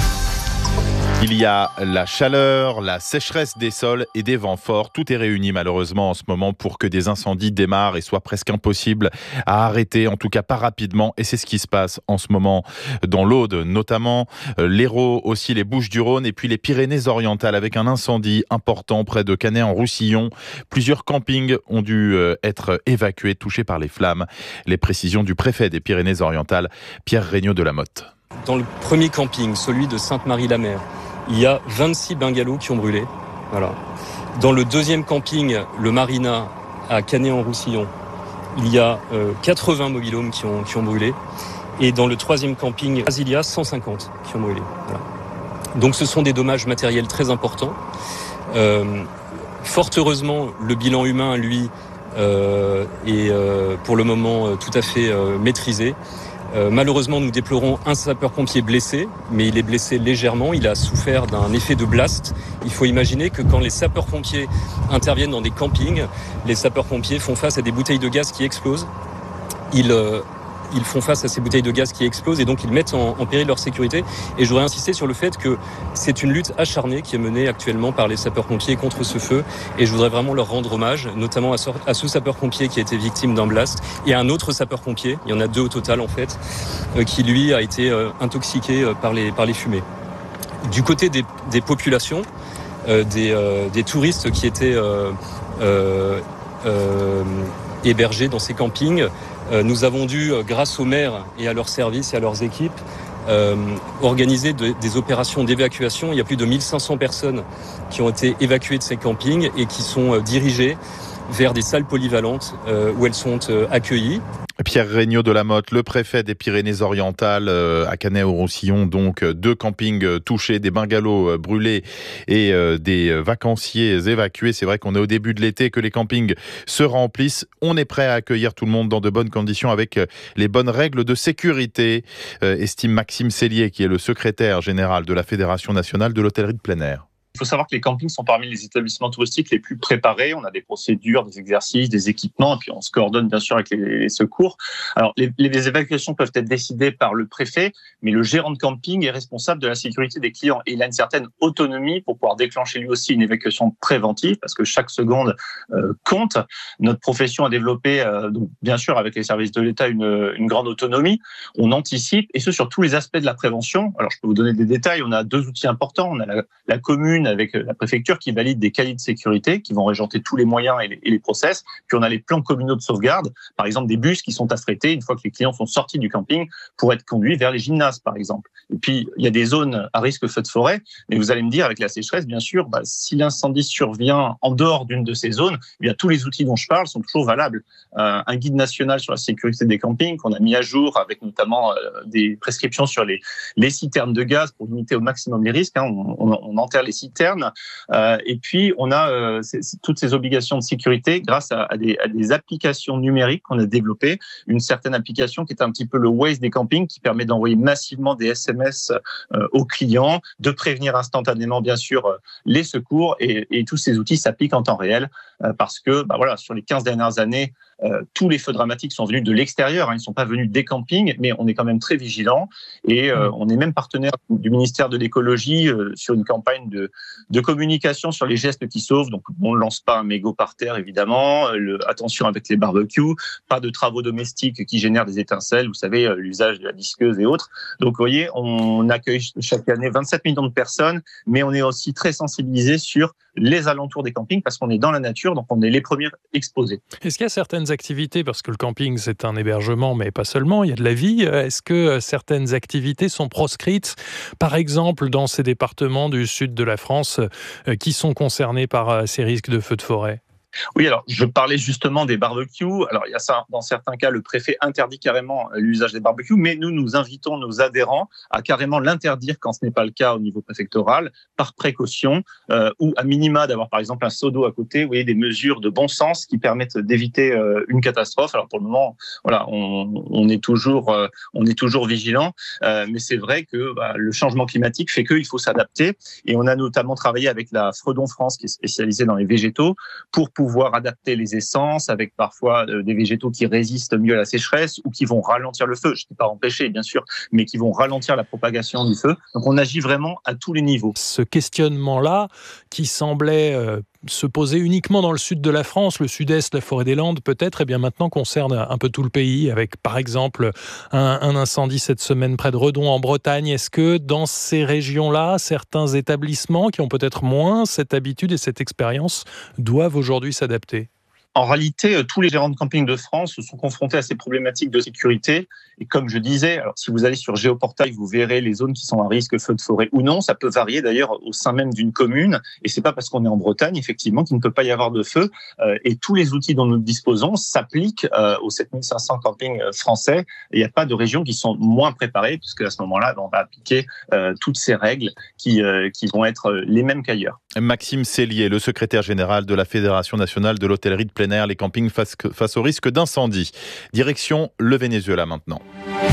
Il y a la chaleur, la sécheresse des sols et des vents forts. Tout est réuni malheureusement en ce moment pour que des incendies démarrent et soient presque impossibles à arrêter, en tout cas pas rapidement. Et c'est ce qui se passe en ce moment dans l'Aude, notamment l'Hérault, aussi les Bouches-du-Rhône et puis les Pyrénées-Orientales avec un incendie important près de Canet-en-Roussillon. Plusieurs campings ont dû être évacués, touchés par les flammes. Les précisions du préfet des Pyrénées-Orientales, Pierre Regnault de la Motte. Dans le premier camping, celui de Sainte-Marie-la-Mer, il y a vingt-six bungalows qui ont brûlé. Voilà. Dans le deuxième camping, le Marina, à Canet-en-Roussillon, il y a euh, quatre-vingts mobil-homes qui ont, qui ont brûlé. Et dans le troisième camping, Brasilia, cent cinquante qui ont brûlé. Voilà. Donc ce sont des dommages matériels très importants. Euh, fort heureusement, le bilan humain, lui, euh, est euh, pour le moment euh, tout à fait euh, maîtrisé. Euh, malheureusement, nous déplorons un sapeur-pompier blessé, mais il est blessé légèrement. Il a souffert d'un effet de blast. Il faut imaginer que quand les sapeurs-pompiers interviennent dans des campings, les sapeurs-pompiers font face à des bouteilles de gaz qui explosent. Ils, euh, ils font face à ces bouteilles de gaz qui explosent et donc ils mettent en, en péril leur sécurité. Et je voudrais insister sur le fait que c'est une lutte acharnée qui est menée actuellement par les sapeurs-pompiers contre ce feu. Et je voudrais vraiment leur rendre hommage, notamment à ce, à ce sapeur-pompier qui a été victime d'un blast et à un autre sapeur-pompier, il y en a deux au total en fait, euh, qui lui a été euh, intoxiqué euh, par, les, par les fumées. Du côté des, des populations, euh, des, euh, des touristes qui étaient euh, euh, euh, hébergés dans ces campings, euh, nous avons dû, grâce aux maires et à leurs services et à leurs équipes, euh, organiser de, des opérations d'évacuation. Il y a plus de mille cinq cents personnes qui ont été évacuées de ces campings et qui sont euh, dirigées vers des salles polyvalentes euh, où elles sont euh, accueillies. Pierre Regnault de la Motte, le préfet des Pyrénées-Orientales euh, à Canet-en-Roussillon, donc deux campings euh, touchés, des bungalows euh, brûlés et euh, des euh, vacanciers évacués. C'est vrai qu'on est au début de l'été, que les campings se remplissent. On est prêt à accueillir tout le monde dans de bonnes conditions avec euh, les bonnes règles de sécurité, euh, estime Maxime Cellier, qui est le secrétaire général de la Fédération nationale de l'hôtellerie de plein air. Il faut savoir que les campings sont parmi les établissements touristiques les plus préparés. On a des procédures, des exercices, des équipements, et puis on se coordonne bien sûr avec les, les secours. Alors, les, les évacuations peuvent être décidées par le préfet, mais le gérant de camping est responsable de la sécurité des clients. Et il a une certaine autonomie pour pouvoir déclencher lui aussi une évacuation préventive, parce que chaque seconde euh, compte. Notre profession a développé, euh, donc, bien sûr, avec les services de l'État, une, une grande autonomie. On anticipe, et ce sur tous les aspects de la prévention. Alors, je peux vous donner des détails. On a deux outils importants. On a la, la commune avec la préfecture qui valide des cahiers de sécurité qui vont régenter tous les moyens et les, et les process. Puis on a les plans communaux de sauvegarde, par exemple des bus qui sont affrétés une fois que les clients sont sortis du camping pour être conduits vers les gymnases, par exemple. Et puis il y a des zones à risque feu de forêt, mais vous allez me dire avec la sécheresse, bien sûr, bah, si l'incendie survient en dehors d'une de ces zones, eh bien tous les outils dont je parle sont toujours valables. Euh, un guide national sur la sécurité des campings qu'on a mis à jour avec notamment euh, des prescriptions sur les, les citernes de gaz pour limiter au maximum les risques. Hein. On, on, on enterre les citernes. Euh, et puis, on a euh, c'est, c'est toutes ces obligations de sécurité grâce à, à, des, à des applications numériques qu'on a développées. Une certaine application qui est un petit peu le Waze des campings, qui permet d'envoyer massivement des S M S euh, aux clients, de prévenir instantanément, bien sûr, euh, les secours. Et, et tous ces outils s'appliquent en temps réel euh, parce que, bah, voilà, sur les quinze dernières années, Euh, tous les feux dramatiques sont venus de l'extérieur, hein, ils ne sont pas venus des campings, mais on est quand même très vigilants et euh, on est même partenaire du ministère de l'écologie euh, sur une campagne de, de communication sur les gestes qui sauvent. Donc on ne lance pas un mégot par terre, évidemment, euh, le, attention avec les barbecues, pas de travaux domestiques qui génèrent des étincelles, vous savez, euh, l'usage de la disqueuse et autres. Donc vous voyez, on accueille chaque année vingt-sept millions de personnes, mais on est aussi très sensibilisé sur les alentours des campings parce qu'on est dans la nature, donc on est les premiers exposés. Est-ce qu'il y a certaines activités, parce que le camping c'est un hébergement mais pas seulement, il y a de la vie, est-ce que certaines activités sont proscrites, par exemple dans ces départements du sud de la France qui sont concernés par ces risques de feux de forêt ? Oui, alors je parlais justement des barbecues. Alors il y a ça, dans certains cas, le préfet interdit carrément l'usage des barbecues, mais nous, nous invitons nos adhérents à carrément l'interdire quand ce n'est pas le cas au niveau préfectoral, par précaution, euh, ou à minima d'avoir par exemple un seau d'eau à côté. Vous voyez, des mesures de bon sens qui permettent d'éviter euh, une catastrophe. Alors pour le moment, voilà, on, on est toujours, euh, on est toujours vigilant, euh, mais c'est vrai que bah, le changement climatique fait qu'il faut s'adapter. Et on a notamment travaillé avec la Fredon France, qui est spécialisée dans les végétaux, pour pouvoir adapter les essences avec parfois euh, des végétaux qui résistent mieux à la sécheresse ou qui vont ralentir le feu. Je ne dis pas empêcher, bien sûr, mais qui vont ralentir la propagation du feu. Donc on agit vraiment à tous les niveaux. Ce questionnement-là, qui semblait euh, se poser uniquement dans le sud de la France, le sud-est, la forêt des Landes peut-être, et bien maintenant concerne un peu tout le pays, avec par exemple un, un incendie cette semaine près de Redon en Bretagne. Est-ce que dans ces régions-là, certains établissements qui ont peut-être moins cette habitude et cette expérience doivent aujourd'hui s'adapter ? En réalité, tous les gérants de camping de France sont confrontés à ces problématiques de sécurité. Et comme je disais, alors si vous allez sur Géoportail, vous verrez les zones qui sont à risque feu de forêt ou non. Ça peut varier d'ailleurs au sein même d'une commune. Et c'est pas parce qu'on est en Bretagne, effectivement, qu'il ne peut pas y avoir de feu. Euh, et tous les outils dont nous disposons s'appliquent euh, aux sept mille cinq cents campings français. Il n'y a pas de régions qui sont moins préparées, puisque à ce moment-là, on va appliquer euh, toutes ces règles qui, euh, qui vont être les mêmes qu'ailleurs. Maxime Cellier, le secrétaire général de la Fédération nationale de l'hôtellerie de plein air, les campings face, face au risque d'incendie. Direction le Venezuela maintenant.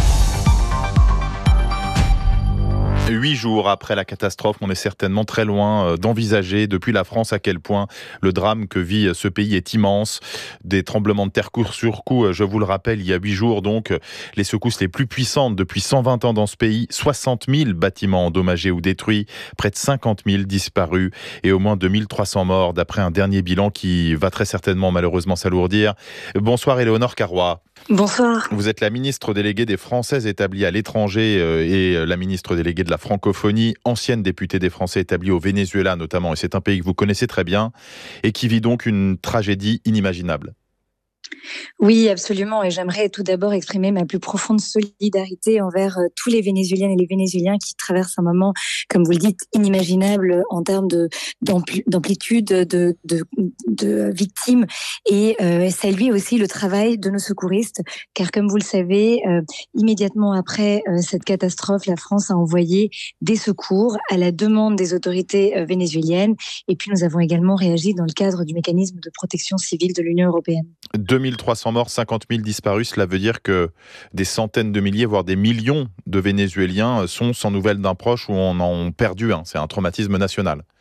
Huit jours après la catastrophe, on est certainement très loin d'envisager depuis la France à quel point le drame que vit ce pays est immense. Des tremblements de terre coup sur coup, je vous le rappelle, il y a huit jours donc, les secousses les plus puissantes depuis cent vingt ans dans ce pays, soixante mille bâtiments endommagés ou détruits, près de cinquante mille disparus et au moins deux mille trois cents morts d'après un dernier bilan qui va très certainement malheureusement s'alourdir. Bonsoir Éléonore Carrois. Bonsoir. Vous êtes la ministre déléguée des Françaises établies à l'étranger et la ministre déléguée de la francophonie, ancienne députée des Français établis au Venezuela notamment, et c'est un pays que vous connaissez très bien, et qui vit donc une tragédie inimaginable. Oui, absolument. Et j'aimerais tout d'abord exprimer ma plus profonde solidarité envers tous les Vénézuéliennes et les Vénézuéliens qui traversent un moment, comme vous le dites, inimaginable en termes de, d'ampli, d'amplitude, de, de, de victimes. Et euh, saluer aussi le travail de nos secouristes, car comme vous le savez, euh, immédiatement après euh, cette catastrophe, la France a envoyé des secours à la demande des autorités euh, vénézuéliennes. Et puis nous avons également réagi dans le cadre du mécanisme de protection civile de l'Union européenne. deux mille trois cents morts, cinquante mille disparus, cela veut dire que des centaines de milliers, voire des millions de Vénézuéliens sont sans nouvelles d'un proche ou en ont perdu un. C'est un traumatisme national.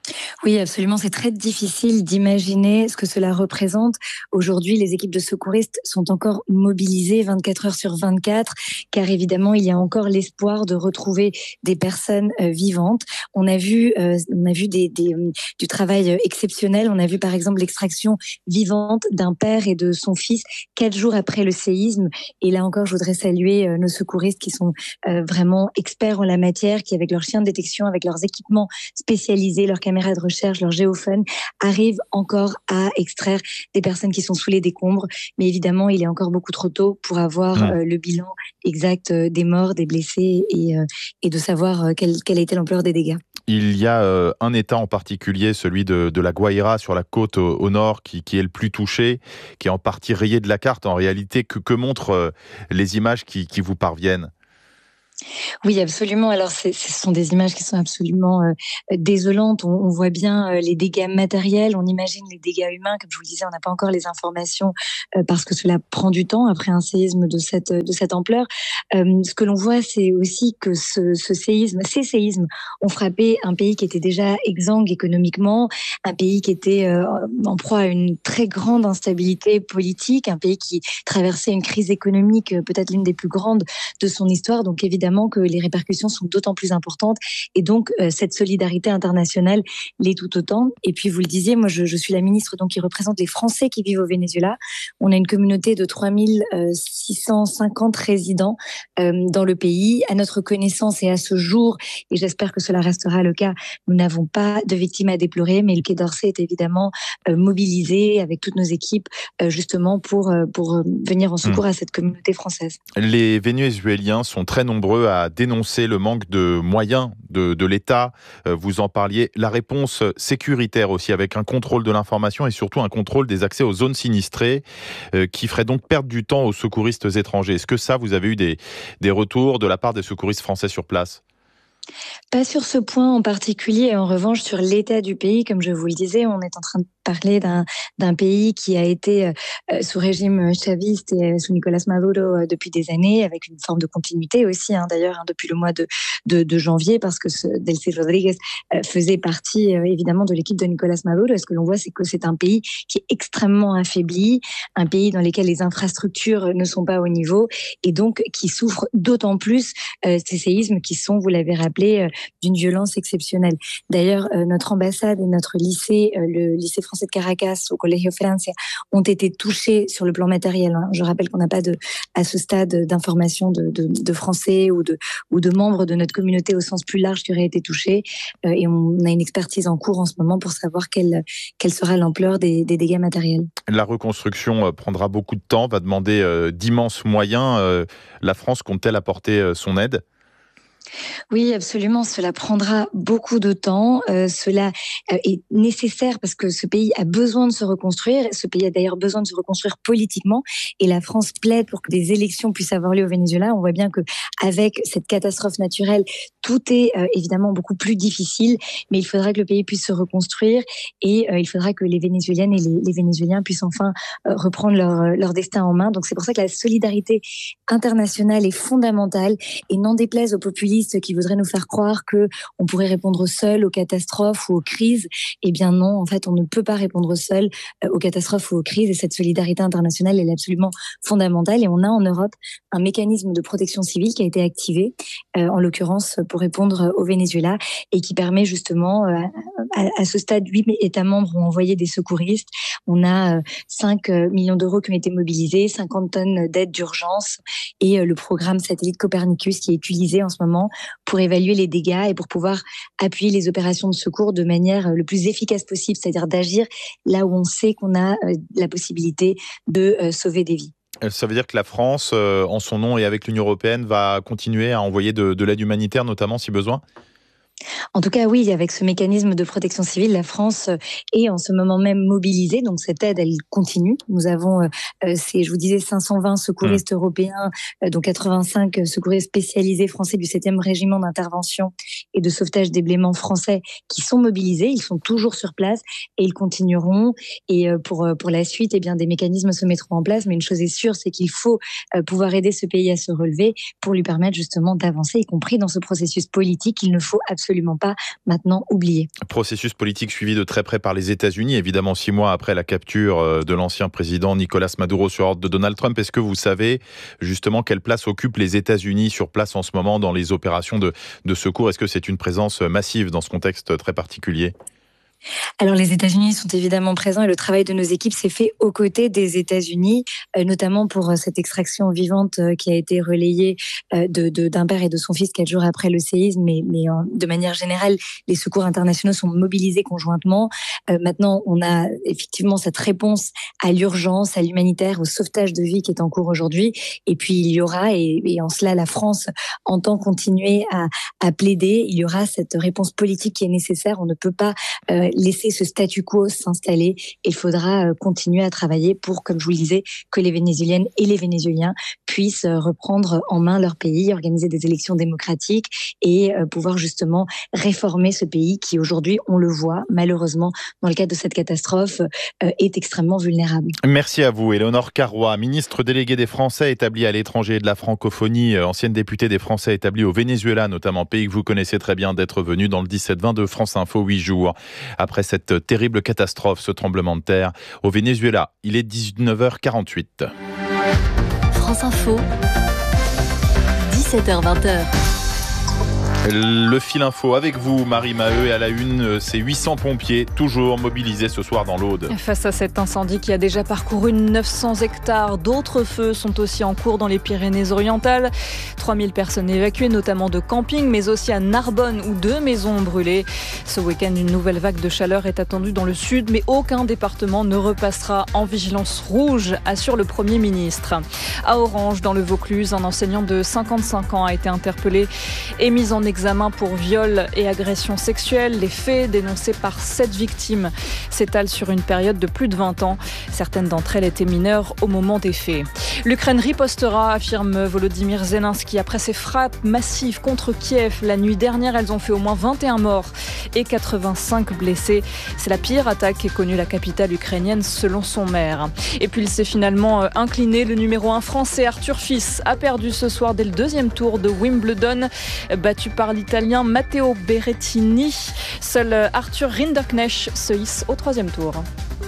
Oui, absolument. C'est très difficile d'imaginer ce que cela représente. Aujourd'hui, les équipes de secouristes sont encore mobilisées vingt-quatre heures sur vingt-quatre, car évidemment, il y a encore l'espoir de retrouver des personnes euh, vivantes. On a vu, euh, on a vu des, des, du travail exceptionnel. On a vu par exemple l'extraction vivante d'un père et de son fils quatre jours après le séisme. Et là encore, je voudrais saluer euh, nos secouristes qui sont euh, vraiment experts en la matière, qui avec leurs chiens de détection, avec leurs équipements spécialisés, leurs caméras de recherche, leur géophone, arrivent encore à extraire des personnes qui sont sous les décombres. Mais évidemment, il est encore beaucoup trop tôt pour avoir mmh. euh, le bilan exact euh, des morts, des blessés et, euh, et de savoir euh, quelle, quelle a été l'ampleur des dégâts. Il y a euh, un État en particulier, celui de, de la Guaira sur la côte au, au nord, qui, qui est le plus touché, qui est en partie rayé de la carte. En réalité, que, que montrent euh, les images qui, qui vous parviennent ? Oui, absolument. Alors, c'est, ce sont des images qui sont absolument euh, désolantes. On, on voit bien euh, les dégâts matériels, on imagine les dégâts humains. Comme je vous le disais, on n'a pas encore les informations euh, parce que cela prend du temps après un séisme de cette, de cette ampleur. Euh, ce que l'on voit, c'est aussi que ce, ce séisme, ces séismes ont frappé un pays qui était déjà exsangue économiquement, un pays qui était euh, en proie à une très grande instabilité politique, un pays qui traversait une crise économique euh, peut-être l'une des plus grandes de son histoire. Donc, évidemment, Évidemment que les répercussions sont d'autant plus importantes et donc euh, cette solidarité internationale l'est tout autant. Et puis vous le disiez, moi je, je suis la ministre donc qui représente les Français qui vivent au Venezuela. On a une communauté de trois mille six cent cinquante résidents euh, dans le pays. À notre connaissance et à ce jour, et j'espère que cela restera le cas, nous n'avons pas de victimes à déplorer, mais le Quai d'Orsay est évidemment euh, mobilisé avec toutes nos équipes euh, justement pour, euh, pour venir en secours mmh. à cette communauté française. Les Vénézuéliens sont très nombreux à dénoncer le manque de moyens de, de l'État. Vous en parliez. La réponse sécuritaire aussi, avec un contrôle de l'information et surtout un contrôle des accès aux zones sinistrées euh, qui ferait donc perdre du temps aux secouristes étrangers. Est-ce que ça, vous avez eu des, des retours de la part des secouristes français sur place ? Pas sur ce point en particulier. En revanche, sur l'état du pays, comme je vous le disais, on est en train de parler d'un, d'un pays qui a été euh, sous régime chaviste et sous Nicolas Maduro euh, depuis des années, avec une forme de continuité aussi, hein, d'ailleurs, hein, depuis le mois de, de, de janvier, parce que ce Delcy Rodriguez euh, faisait partie euh, évidemment de l'équipe de Nicolas Maduro. Et ce que l'on voit, c'est que c'est un pays qui est extrêmement affaibli, un pays dans lequel les infrastructures ne sont pas au niveau et donc qui souffre d'autant plus euh, ces séismes qui sont, vous l'avez rappelé, euh, d'une violence exceptionnelle. D'ailleurs, euh, notre ambassade et notre lycée, euh, le lycée français de Caracas, au Colegio Francia, ont été touchés sur le plan matériel. Hein. Je rappelle qu'on n'a pas de, à ce stade d'information de, de, de Français ou de, ou de membres de notre communauté au sens plus large qui auraient été touchés. Euh, et on a une expertise en cours en ce moment pour savoir quelle, quelle sera l'ampleur des, des dégâts matériels. La reconstruction prendra beaucoup de temps, va demander euh, d'immenses moyens. Euh, la France compte-t-elle apporter euh, son aide ? Oui, absolument. Cela prendra beaucoup de temps. Euh, cela euh, est nécessaire parce que ce pays a besoin de se reconstruire. Ce pays a d'ailleurs besoin de se reconstruire politiquement. Et la France plaide pour que des élections puissent avoir lieu au Venezuela. On voit bien que avec cette catastrophe naturelle, tout est euh, évidemment beaucoup plus difficile. Mais il faudra que le pays puisse se reconstruire et euh, il faudra que les Vénézuéliennes et les, les Vénézuéliens puissent enfin euh, reprendre leur, leur destin en main. Donc c'est pour ça que la solidarité internationale est fondamentale et n'en déplaise aux populistes qui voudraient nous faire croire que on pourrait répondre seul aux catastrophes ou aux crises. Eh bien non, en fait, on ne peut pas répondre seul aux catastrophes ou aux crises et cette solidarité internationale, elle est absolument fondamentale et on a en Europe un mécanisme de protection civile qui a été activé, euh, en l'occurrence pour répondre au Venezuela et qui permet justement, euh, à, à ce stade, huit États membres ont envoyé des secouristes. On a euh, cinq millions d'euros qui ont été mobilisés, cinquante tonnes d'aide d'urgence et euh, le programme satellite Copernicus qui est utilisé en ce moment pour évaluer les dégâts et pour pouvoir appuyer les opérations de secours de manière le plus efficace possible, c'est-à-dire d'agir là où on sait qu'on a la possibilité de sauver des vies. Ça veut dire que la France, en son nom et avec l'Union européenne, va continuer à envoyer de, de l'aide humanitaire, notamment si besoin ? En tout cas, oui, avec ce mécanisme de protection civile, la France est en ce moment même mobilisée. Donc, cette aide, elle continue. Nous avons, euh, c'est, je vous disais, cinq cent vingt secouristes mmh. européens, euh, dont quatre-vingt-cinq secouristes spécialisés français du septième régiment d'intervention et de sauvetage des blêments français qui sont mobilisés. Ils sont toujours sur place et ils continueront. Et euh, pour, pour la suite, eh bien, des mécanismes se mettront en place. Mais une chose est sûre, c'est qu'il faut euh, pouvoir aider ce pays à se relever pour lui permettre justement d'avancer, y compris dans ce processus politique. Il ne faut absolument absolument pas maintenant oublier. Processus politique suivi de très près par les États-Unis, évidemment six mois après la capture de l'ancien président Nicolas Maduro sur ordre de Donald Trump. Est-ce que vous savez justement quelle place occupent les États-Unis sur place en ce moment dans les opérations de, de secours? Est-ce que c'est une présence massive dans ce contexte très particulier? Alors les États-Unis sont évidemment présents et le travail de nos équipes s'est fait aux côtés des États-Unis, euh, notamment pour euh, cette extraction vivante euh, qui a été relayée euh, de, de, d'un père et de son fils quatre jours après le séisme. Mais, mais euh, de manière générale, les secours internationaux sont mobilisés conjointement. Euh, maintenant, on a effectivement cette réponse à l'urgence, à l'humanitaire, au sauvetage de vie qui est en cours aujourd'hui. Et puis il y aura, et, et en cela la France entend continuer à, à plaider, il y aura cette réponse politique qui est nécessaire. On ne peut pas euh, laisser ce statu quo s'installer. Il faudra continuer à travailler pour, comme je vous le disais, que les Vénézuéliennes et les Vénézuéliens puissent reprendre en main leur pays, organiser des élections démocratiques et pouvoir justement réformer ce pays qui aujourd'hui, on le voit malheureusement dans le cadre de cette catastrophe, est extrêmement vulnérable. Merci à vous. Éléonore Carrois, ministre déléguée des Français établis à l'étranger et de la francophonie, ancienne députée des Français établis au Venezuela, notamment pays que vous connaissez très bien, d'être venue dans le dix-sept vingt de France Info, huit jours après cette terrible catastrophe, ce tremblement de terre au Venezuela. Il est dix-neuf heures quarante-huit. France Info, dix-sept heures vingt. Le fil info avec vous, Marie Maheu, et à la une, c'est huit cents pompiers toujours mobilisés ce soir dans l'Aude. Face à cet incendie qui a déjà parcouru neuf cents hectares, d'autres feux sont aussi en cours dans les Pyrénées-Orientales. trois mille personnes évacuées, notamment de camping, mais aussi à Narbonne où deux maisons ont brûlé. Ce week-end, une nouvelle vague de chaleur est attendue dans le sud, mais aucun département ne repassera en vigilance rouge, assure le Premier ministre. À Orange, dans le Vaucluse, un enseignant de cinquante-cinq ans a été interpellé et mis en examen pour viol et agression sexuelle. Les faits dénoncés par sept victimes s'étalent sur une période de plus de vingt ans. Certaines d'entre elles étaient mineures au moment des faits. L'Ukraine ripostera, affirme Volodymyr Zelensky, après ses frappes massives contre Kiev. La nuit dernière, elles ont fait au moins vingt et un morts et quatre-vingt-cinq blessés. C'est la pire attaque qu'ait connue la capitale ukrainienne selon son maire. Et puis il s'est finalement incliné. Le numéro un français Arthur Fils a perdu ce soir dès le deuxième tour de Wimbledon, battu par l'Italien Matteo Berrettini. Seul Arthur Rinderknecht se hisse au troisième tour.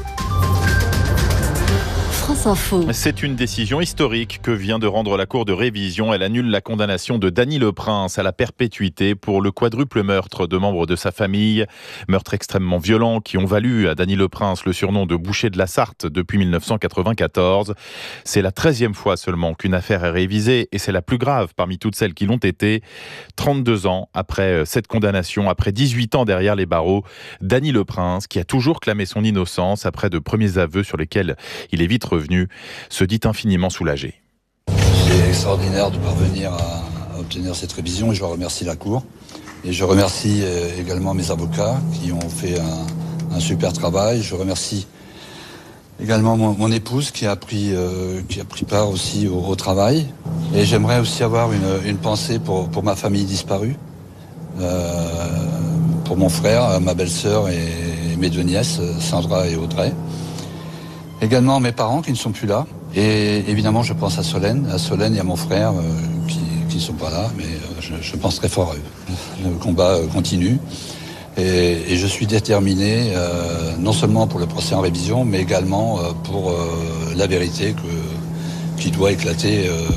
France Info. C'est une décision historique que vient de rendre la Cour de révision. Elle annule la condamnation de Dany Leprince à la perpétuité pour le quadruple meurtre de membres de sa famille. Meurtre extrêmement violent qui ont valu à Dany Leprince le surnom de boucher de la Sarthe depuis mille neuf cent quatre-vingt-quatorze. C'est la treizième fois seulement qu'une affaire est révisée et c'est la plus grave parmi toutes celles qui l'ont été. trente-deux ans après cette condamnation, après dix-huit ans derrière les barreaux, Dany Leprince, qui a toujours clamé son innocence après de premiers aveux sur lesquels il est vite revenu, se dit infiniment soulagé. C'est extraordinaire de parvenir à obtenir cette révision et je remercie la Cour. Et je remercie également mes avocats qui ont fait un, un super travail. Je remercie également mon, mon épouse qui a pris, euh, qui a pris part aussi au, au travail. Et j'aimerais aussi avoir une, une pensée pour, pour ma famille disparue, euh, pour mon frère, ma belle-sœur et mes deux nièces, Sandra et Audrey. Également mes parents qui ne sont plus là. Et évidemment, je pense à Solène, à Solène et à mon frère euh, qui ne sont pas là, mais euh, je, je pense très fort à eux. Le combat euh, continue et, et je suis déterminé, euh, non seulement pour le procès en révision, mais également euh, pour euh, la vérité que, qui doit éclater. Euh,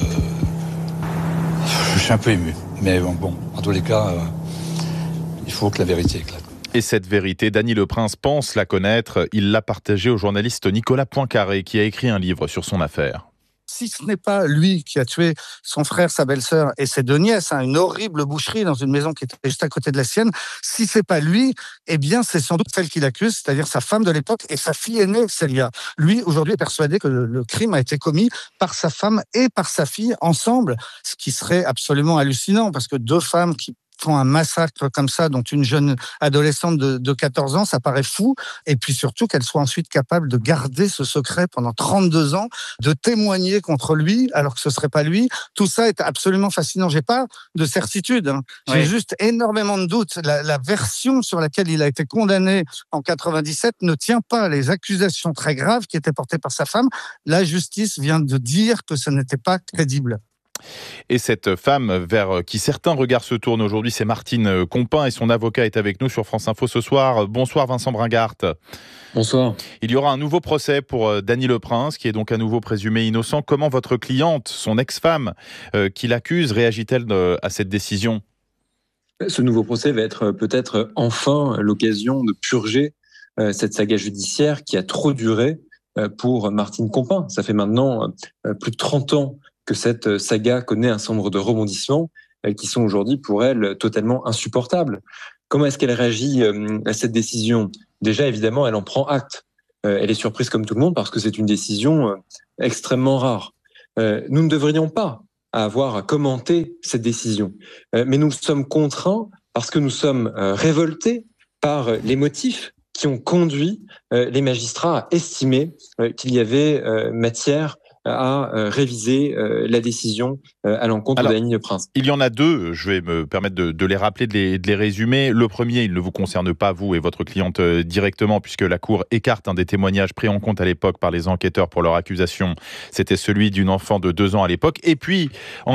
je suis un peu ému, mais bon, bon en tous les cas, euh, il faut que la vérité éclate. Et cette vérité, Dany Leprince pense la connaître. Il l'a partagée au journaliste Nicolas Poincaré, qui a écrit un livre sur son affaire. Si ce n'est pas lui qui a tué son frère, sa belle-sœur et ses deux nièces, hein, une horrible boucherie dans une maison qui était juste à côté de la sienne, si c'est pas lui, eh bien c'est sans doute celle qu'il accuse, c'est-à-dire sa femme de l'époque et sa fille aînée, Célia. Lui, aujourd'hui, est persuadé que le, le crime a été commis par sa femme et par sa fille ensemble, ce qui serait absolument hallucinant, parce que deux femmes qui font un massacre comme ça, dont une jeune adolescente de, de quatorze ans, ça paraît fou. Et puis surtout qu'elle soit ensuite capable de garder ce secret pendant trente-deux ans, de témoigner contre lui, alors que ce serait pas lui. Tout ça est absolument fascinant. J'ai pas de certitude, hein. J'ai oui. juste énormément de doutes. La, la version sur laquelle il a été condamné en quatre-vingt-dix-sept ne tient pas. Les accusations très graves qui étaient portées par sa femme, la justice vient de dire que ce n'était pas crédible. Et cette femme vers qui certains regards se tournent aujourd'hui, c'est Martine Compin et son avocat est avec nous sur France Info ce soir. Bonsoir Vincent Bringart. Bonsoir. Il y aura un nouveau procès pour Dany Le Prince, qui est donc à nouveau présumé innocent. Comment votre cliente, son ex-femme, euh, qui l'accuse, réagit-elle de, à cette décision ? Ce nouveau procès va être peut-être enfin l'occasion de purger euh, cette saga judiciaire qui a trop duré euh, pour Martine Compin. Ça fait maintenant euh, plus de trente ans que cette saga connaît un certain nombre de rebondissements euh, qui sont aujourd'hui pour elle totalement insupportables. Comment est-ce qu'elle réagit euh, à cette décision ? Déjà, évidemment, elle en prend acte. Euh, elle est surprise comme tout le monde parce que c'est une décision euh, extrêmement rare. Euh, nous ne devrions pas avoir à commenter cette décision, euh, mais nous sommes contraints parce que nous sommes euh, révoltés par les motifs qui ont conduit euh, les magistrats à estimer euh, qu'il y avait euh, matière à euh, réviser euh, la décision euh, à l'encontre de Dany Le Prince. Il y en a deux, je vais me permettre de, de les rappeler, de les, de les résumer. Le premier, il ne vous concerne pas, vous et votre cliente euh, directement, puisque la Cour écarte un des témoignages pris en compte à l'époque par les enquêteurs pour leur accusation. C'était celui d'une enfant de deux ans à l'époque. Et puis, en